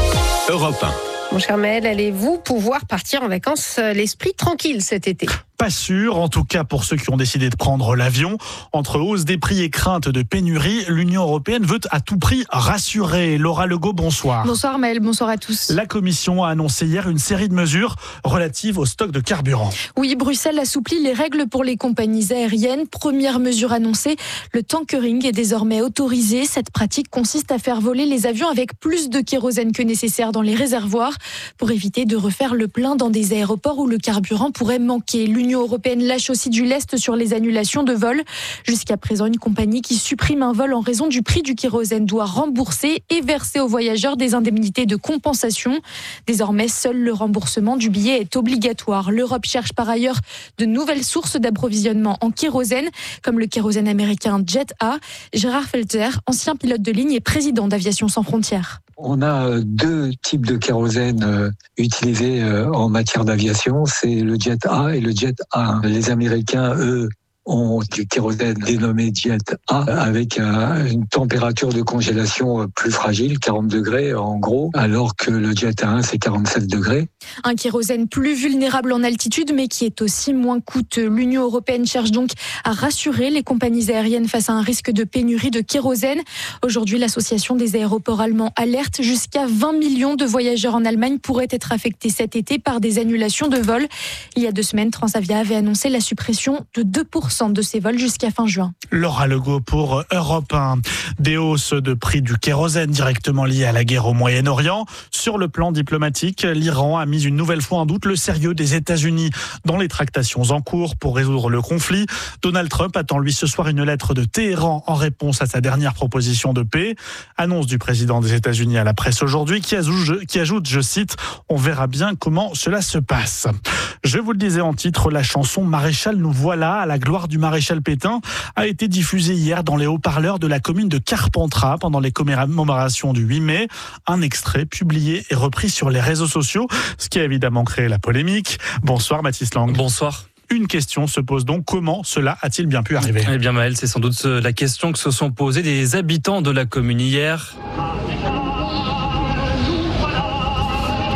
[SPEAKER 6] Europe un.
[SPEAKER 4] Mon cher Maël, allez-vous pouvoir partir en vacances l'esprit tranquille cet été ?
[SPEAKER 5] Pas sûr, en tout cas pour ceux qui ont décidé de prendre l'avion. Entre hausse des prix et crainte de pénurie, l'Union européenne veut à tout prix rassurer. Laura Legault, bonsoir.
[SPEAKER 19] Bonsoir Maël, bonsoir à tous.
[SPEAKER 5] La Commission a annoncé hier une série de mesures relatives au stock de carburant.
[SPEAKER 19] Oui, Bruxelles assouplit les règles pour les compagnies aériennes. Première mesure annoncée, le tankering est désormais autorisé. Cette pratique consiste à faire voler les avions avec plus de kérosène que nécessaire dans les réservoirs pour éviter de refaire le plein dans des aéroports où le carburant pourrait manquer. L'Union européenne lâche aussi du lest sur les annulations de vols. Jusqu'à présent, une compagnie qui supprime un vol en raison du prix du kérosène doit rembourser et verser aux voyageurs des indemnités de compensation. Désormais, seul le remboursement du billet est obligatoire. L'Europe cherche par ailleurs de nouvelles sources d'approvisionnement en kérosène, comme le kérosène américain Jet A. Gérard Felter, ancien pilote de ligne et président d'Aviation sans frontières.
[SPEAKER 20] On a deux types de kérosène euh, utilisés euh, en matière d'aviation, c'est le Jet A et le Jet A. Les Américains, eux, ont du kérosène dénommé Jet A avec un, une température de congélation plus fragile, quarante degrés en gros, alors que le Jet A un c'est quarante-sept degrés.
[SPEAKER 19] Un kérosène plus vulnérable en altitude mais qui est aussi moins coûteux. L'Union européenne cherche donc à rassurer les compagnies aériennes face à un risque de pénurie de kérosène. Aujourd'hui, l'association des aéroports allemands alerte jusqu'à vingt millions de voyageurs en Allemagne pourraient être affectés cet été par des annulations de vols. Il y a deux semaines, Transavia avait annoncé la suppression de deux pour cent de ces vols jusqu'à fin juin.
[SPEAKER 5] Laura Legault pour Europe un. Des hausses de prix du kérosène directement liées à la guerre au Moyen-Orient. Sur le plan diplomatique, l'Iran a mis une nouvelle fois en doute le sérieux des États-Unis dans les tractations en cours pour résoudre le conflit. Donald Trump attend lui ce soir une lettre de Téhéran en réponse à sa dernière proposition de paix. Annonce du président des États-Unis à la presse aujourd'hui qui ajoute, qui ajoute, je cite, « On verra bien comment cela se passe ». Je vous le disais en titre, la chanson Maréchal, nous voilà à la gloire du maréchal Pétain a été diffusée hier dans les haut-parleurs de la commune de Carpentras pendant les commémorations du huit mai. Un extrait publié et repris sur les réseaux sociaux, ce qui a évidemment créé la polémique. Bonsoir Mathis Lang.
[SPEAKER 21] Bonsoir.
[SPEAKER 5] Une question se pose donc, comment cela a-t-il bien pu arriver ?
[SPEAKER 21] Eh bien Maël, c'est sans doute la question que se sont posées des habitants de la commune hier.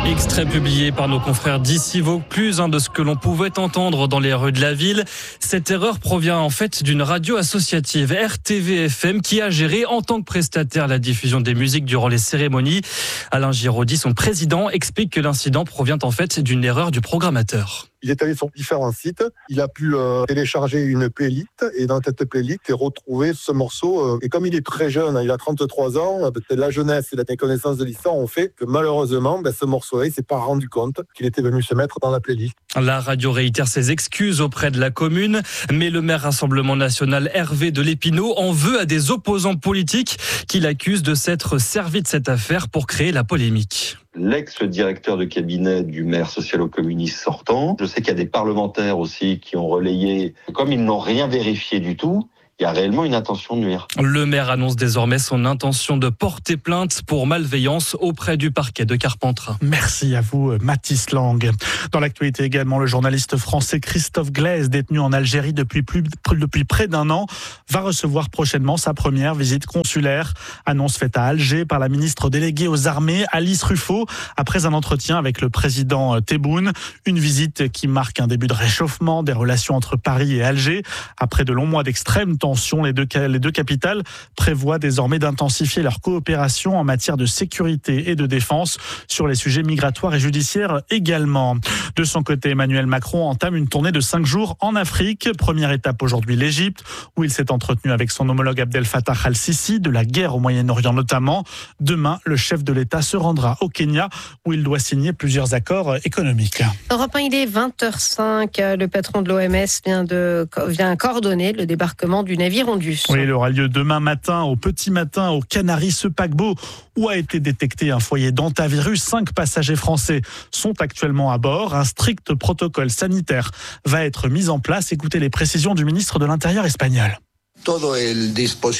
[SPEAKER 21] Extrait publié par nos confrères d'ici Vaucluse, hein, de ce que l'on pouvait entendre dans les rues de la ville. Cette erreur provient en fait d'une radio associative R T V F M qui a géré en tant que prestataire la diffusion des musiques durant les cérémonies. Alain Giraudy, son président, explique que l'incident provient en fait d'une erreur du programmateur.
[SPEAKER 1] Il est allé sur différents sites, il a pu euh, télécharger une playlist et dans cette playlist, il a retrouvé ce morceau. Euh, et comme il est très jeune, il a trente-trois ans, peut-être la jeunesse et la méconnaissance de l'histoire ont fait que malheureusement, ben, ce morceau-là, il ne s'est pas rendu compte qu'il était venu se mettre dans la playlist.
[SPEAKER 21] La radio réitère ses excuses auprès de la commune, mais le maire Rassemblement National Hervé de Lépinau en veut à des opposants politiques qu'il accuse de s'être servi de cette affaire pour créer la polémique.
[SPEAKER 22] L'ex-directeur de cabinet du maire socialo-communiste sortant. Je sais qu'il y a des parlementaires aussi qui ont relayé. Comme ils n'ont rien vérifié du tout, il y a réellement une intention de nuire.
[SPEAKER 21] Le maire annonce désormais son intention de porter plainte pour malveillance auprès du parquet de Carpentras.
[SPEAKER 5] Merci à vous, Mathis Lang. Dans l'actualité également, le journaliste français Christophe Glaise, détenu en Algérie depuis, plus, depuis près d'un an, va recevoir prochainement sa première visite consulaire. Annonce faite à Alger par la ministre déléguée aux armées, Alice Ruffo, après un entretien avec le président Tebboune. Une visite qui marque un début de réchauffement des relations entre Paris et Alger. Après de longs mois d'extrême tension, les deux, les deux capitales prévoient désormais d'intensifier leur coopération en matière de sécurité et de défense sur les sujets migratoires et judiciaires également. De son côté, Emmanuel Macron entame une tournée de cinq jours en Afrique. Première étape aujourd'hui, l'Égypte, où il s'est entretenu avec son homologue Abdel Fattah al-Sisi, de la guerre au Moyen-Orient notamment. Demain, le chef de l'État se rendra au Kenya, où il doit signer plusieurs accords économiques.
[SPEAKER 4] Europe un, il est vingt heures cinq. Le patron de l'O M S vient, de, vient coordonner le débarquement du navire Ondus.
[SPEAKER 5] Oui, il aura lieu demain matin, au petit matin, aux Canaries, ce paquebot où a été détecté un foyer d'hantavirus. Cinq passagers français sont actuellement à bord. Un strict protocole sanitaire va être mis en place. Écoutez les précisions du ministre de l'Intérieur espagnol.
[SPEAKER 23] Tout le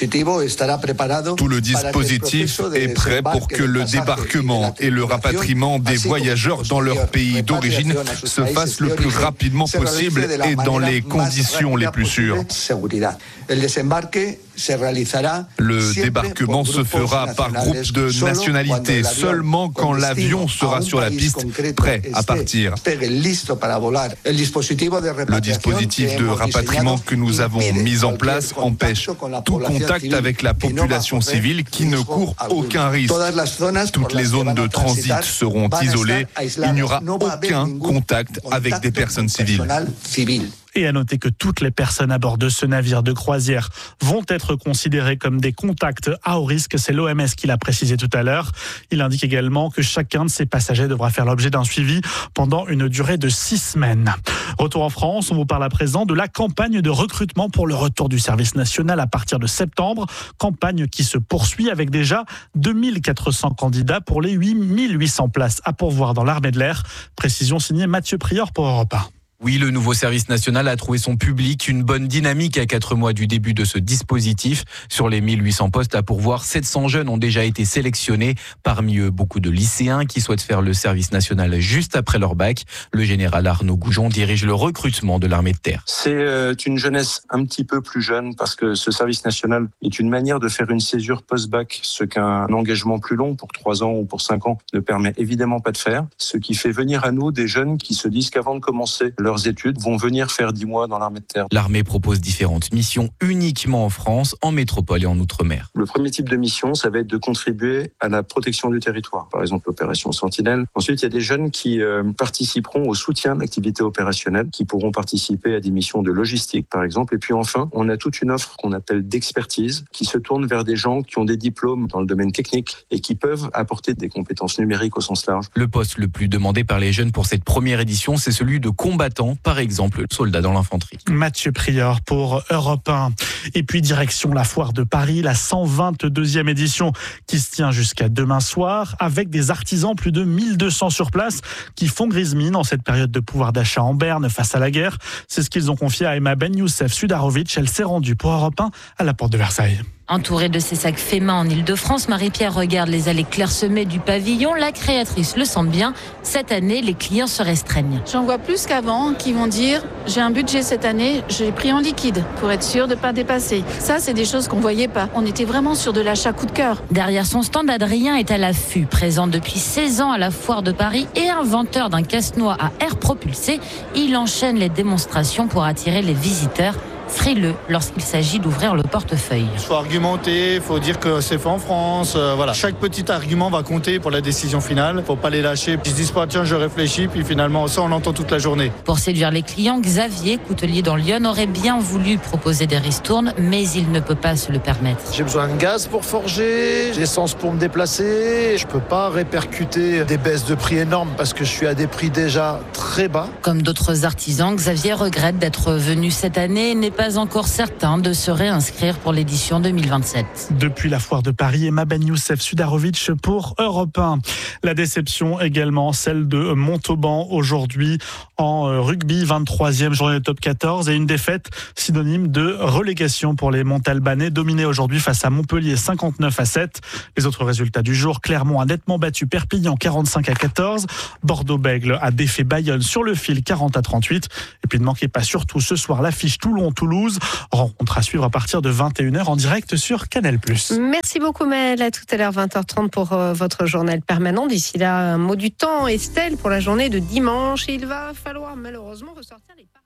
[SPEAKER 23] dispositif est prêt pour que le débarquement et le rapatriement des voyageurs dans leur pays d'origine se fassent le plus rapidement possible et dans les conditions les plus sûres. Le débarquement se fera par groupe de nationalités seulement quand l'avion sera sur la piste, prêt à partir. Le dispositif de rapatriement que nous avons mis en place empêche tout contact avec la population civile qui ne court aucun risque. Toutes les zones de transit seront isolées. Il n'y aura aucun contact avec des personnes civiles.
[SPEAKER 5] Et à noter que toutes les personnes à bord de ce navire de croisière vont être considérées comme des contacts à haut risque. C'est l'O M S qui l'a précisé tout à l'heure. Il indique également que chacun de ces passagers devra faire l'objet d'un suivi pendant une durée de six semaines. Retour en France, on vous parle à présent de la campagne de recrutement pour le retour du service national à partir de septembre. Campagne qui se poursuit avec déjà deux mille quatre cents candidats pour les huit mille huit cents places à pourvoir dans l'armée de l'air. Précision signée Mathieu Prieur pour Europe un.
[SPEAKER 24] Oui, le nouveau service national a trouvé son public, une bonne dynamique à quatre mois du début de ce dispositif. Sur les mille huit cents postes à pourvoir, sept cents jeunes ont déjà été sélectionnés. Parmi eux, beaucoup de lycéens qui souhaitent faire le service national juste après leur bac. Le général Arnaud Goujon dirige le recrutement de l'armée de terre.
[SPEAKER 25] C'est une jeunesse un petit peu plus jeune parce que ce service national est une manière de faire une césure post-bac, ce qu'un engagement plus long pour trois ans ou pour cinq ans ne permet évidemment pas de faire. Ce qui fait venir à nous des jeunes qui se disent qu'avant de commencer leur leurs études vont venir faire dix mois dans l'armée de terre.
[SPEAKER 24] L'armée propose différentes missions uniquement en France, en métropole et en outre-mer.
[SPEAKER 25] Le premier type de mission, ça va être de contribuer à la protection du territoire. Par exemple, l'opération Sentinelle. Ensuite, il y a des jeunes qui euh, participeront au soutien de l'activité opérationnelle, qui pourront participer à des missions de logistique, par exemple. Et puis enfin, on a toute une offre qu'on appelle d'expertise, qui se tourne vers des gens qui ont des diplômes dans le domaine technique et qui peuvent apporter des compétences numériques au sens large.
[SPEAKER 24] Le poste le plus demandé par les jeunes pour cette première édition, c'est celui de combattant, par exemple, soldat dans l'infanterie.
[SPEAKER 5] Mathieu Prieur pour Europe un. Et puis direction la foire de Paris, la cent vingt-deuxième édition qui se tient jusqu'à demain soir, avec des artisans, plus de mille deux cents sur place, qui font grise mine en cette période de pouvoir d'achat en berne face à la guerre. C'est ce qu'ils ont confié à Emma Ben Youssef Sudarovic. Elle s'est rendue pour Europe un à la porte de Versailles.
[SPEAKER 3] Entourée de ses sacs faits main en Ile-de-France, Marie-Pierre regarde les allées clairsemées du pavillon. La créatrice le sent bien. Cette année, les clients se restreignent.
[SPEAKER 8] J'en vois plus qu'avant qui vont dire « j'ai un budget cette année, j'ai pris en liquide pour être sûr de ne pas dépasser ». Ça, c'est des choses qu'on ne voyait pas. On était vraiment sur de l'achat coup de cœur.
[SPEAKER 3] Derrière son stand, Adrien est à l'affût. Présent depuis seize ans à la Foire de Paris et inventeur d'un casse-noix à air propulsé, il enchaîne les démonstrations pour attirer les visiteurs. Frileux lorsqu'il s'agit d'ouvrir le portefeuille.
[SPEAKER 9] Il faut argumenter, il faut dire que c'est fait en France. Euh, voilà. Chaque petit argument va compter pour la décision finale. Il ne faut pas les lâcher. Ils se disent pas tiens je réfléchis, puis finalement ça on l'entend toute la journée.
[SPEAKER 3] Pour séduire les clients, Xavier, coutelier dans Lyon, aurait bien voulu proposer des ristournes, mais il ne peut pas se le permettre.
[SPEAKER 10] J'ai besoin de gaz pour forger, l'essence pour me déplacer. Je ne peux pas répercuter des baisses de prix énormes parce que je suis à des prix déjà très bas.
[SPEAKER 3] Comme d'autres artisans, Xavier regrette d'être venu cette année et n'est pas encore certain de se réinscrire pour l'édition deux mille vingt-sept.
[SPEAKER 5] Depuis la Foire de Paris, Emma Ben Youssef Sudarovic pour Europe un. La déception également, celle de Montauban aujourd'hui en rugby, vingt-troisième journée de top quatorze et une défaite synonyme de relégation pour les Montalbanais, dominés aujourd'hui face à Montpellier cinquante-neuf à sept. Les autres résultats du jour, Clermont a nettement battu Perpignan quarante-cinq à quatorze, Bordeaux-Bègles a défait Bayonne sur le fil quarante à trente-huit. Et puis ne manquez pas surtout ce soir l'affiche Toulon-Toulouse. Rencontre à suivre à partir de vingt et une heures en direct sur Canal plus.
[SPEAKER 4] Merci beaucoup Maëlle, à tout à l'heure vingt heures trente pour euh, votre journal permanent. D'ici là, un mot du temps, Estelle, pour la journée de dimanche. Il va falloir malheureusement ressortir les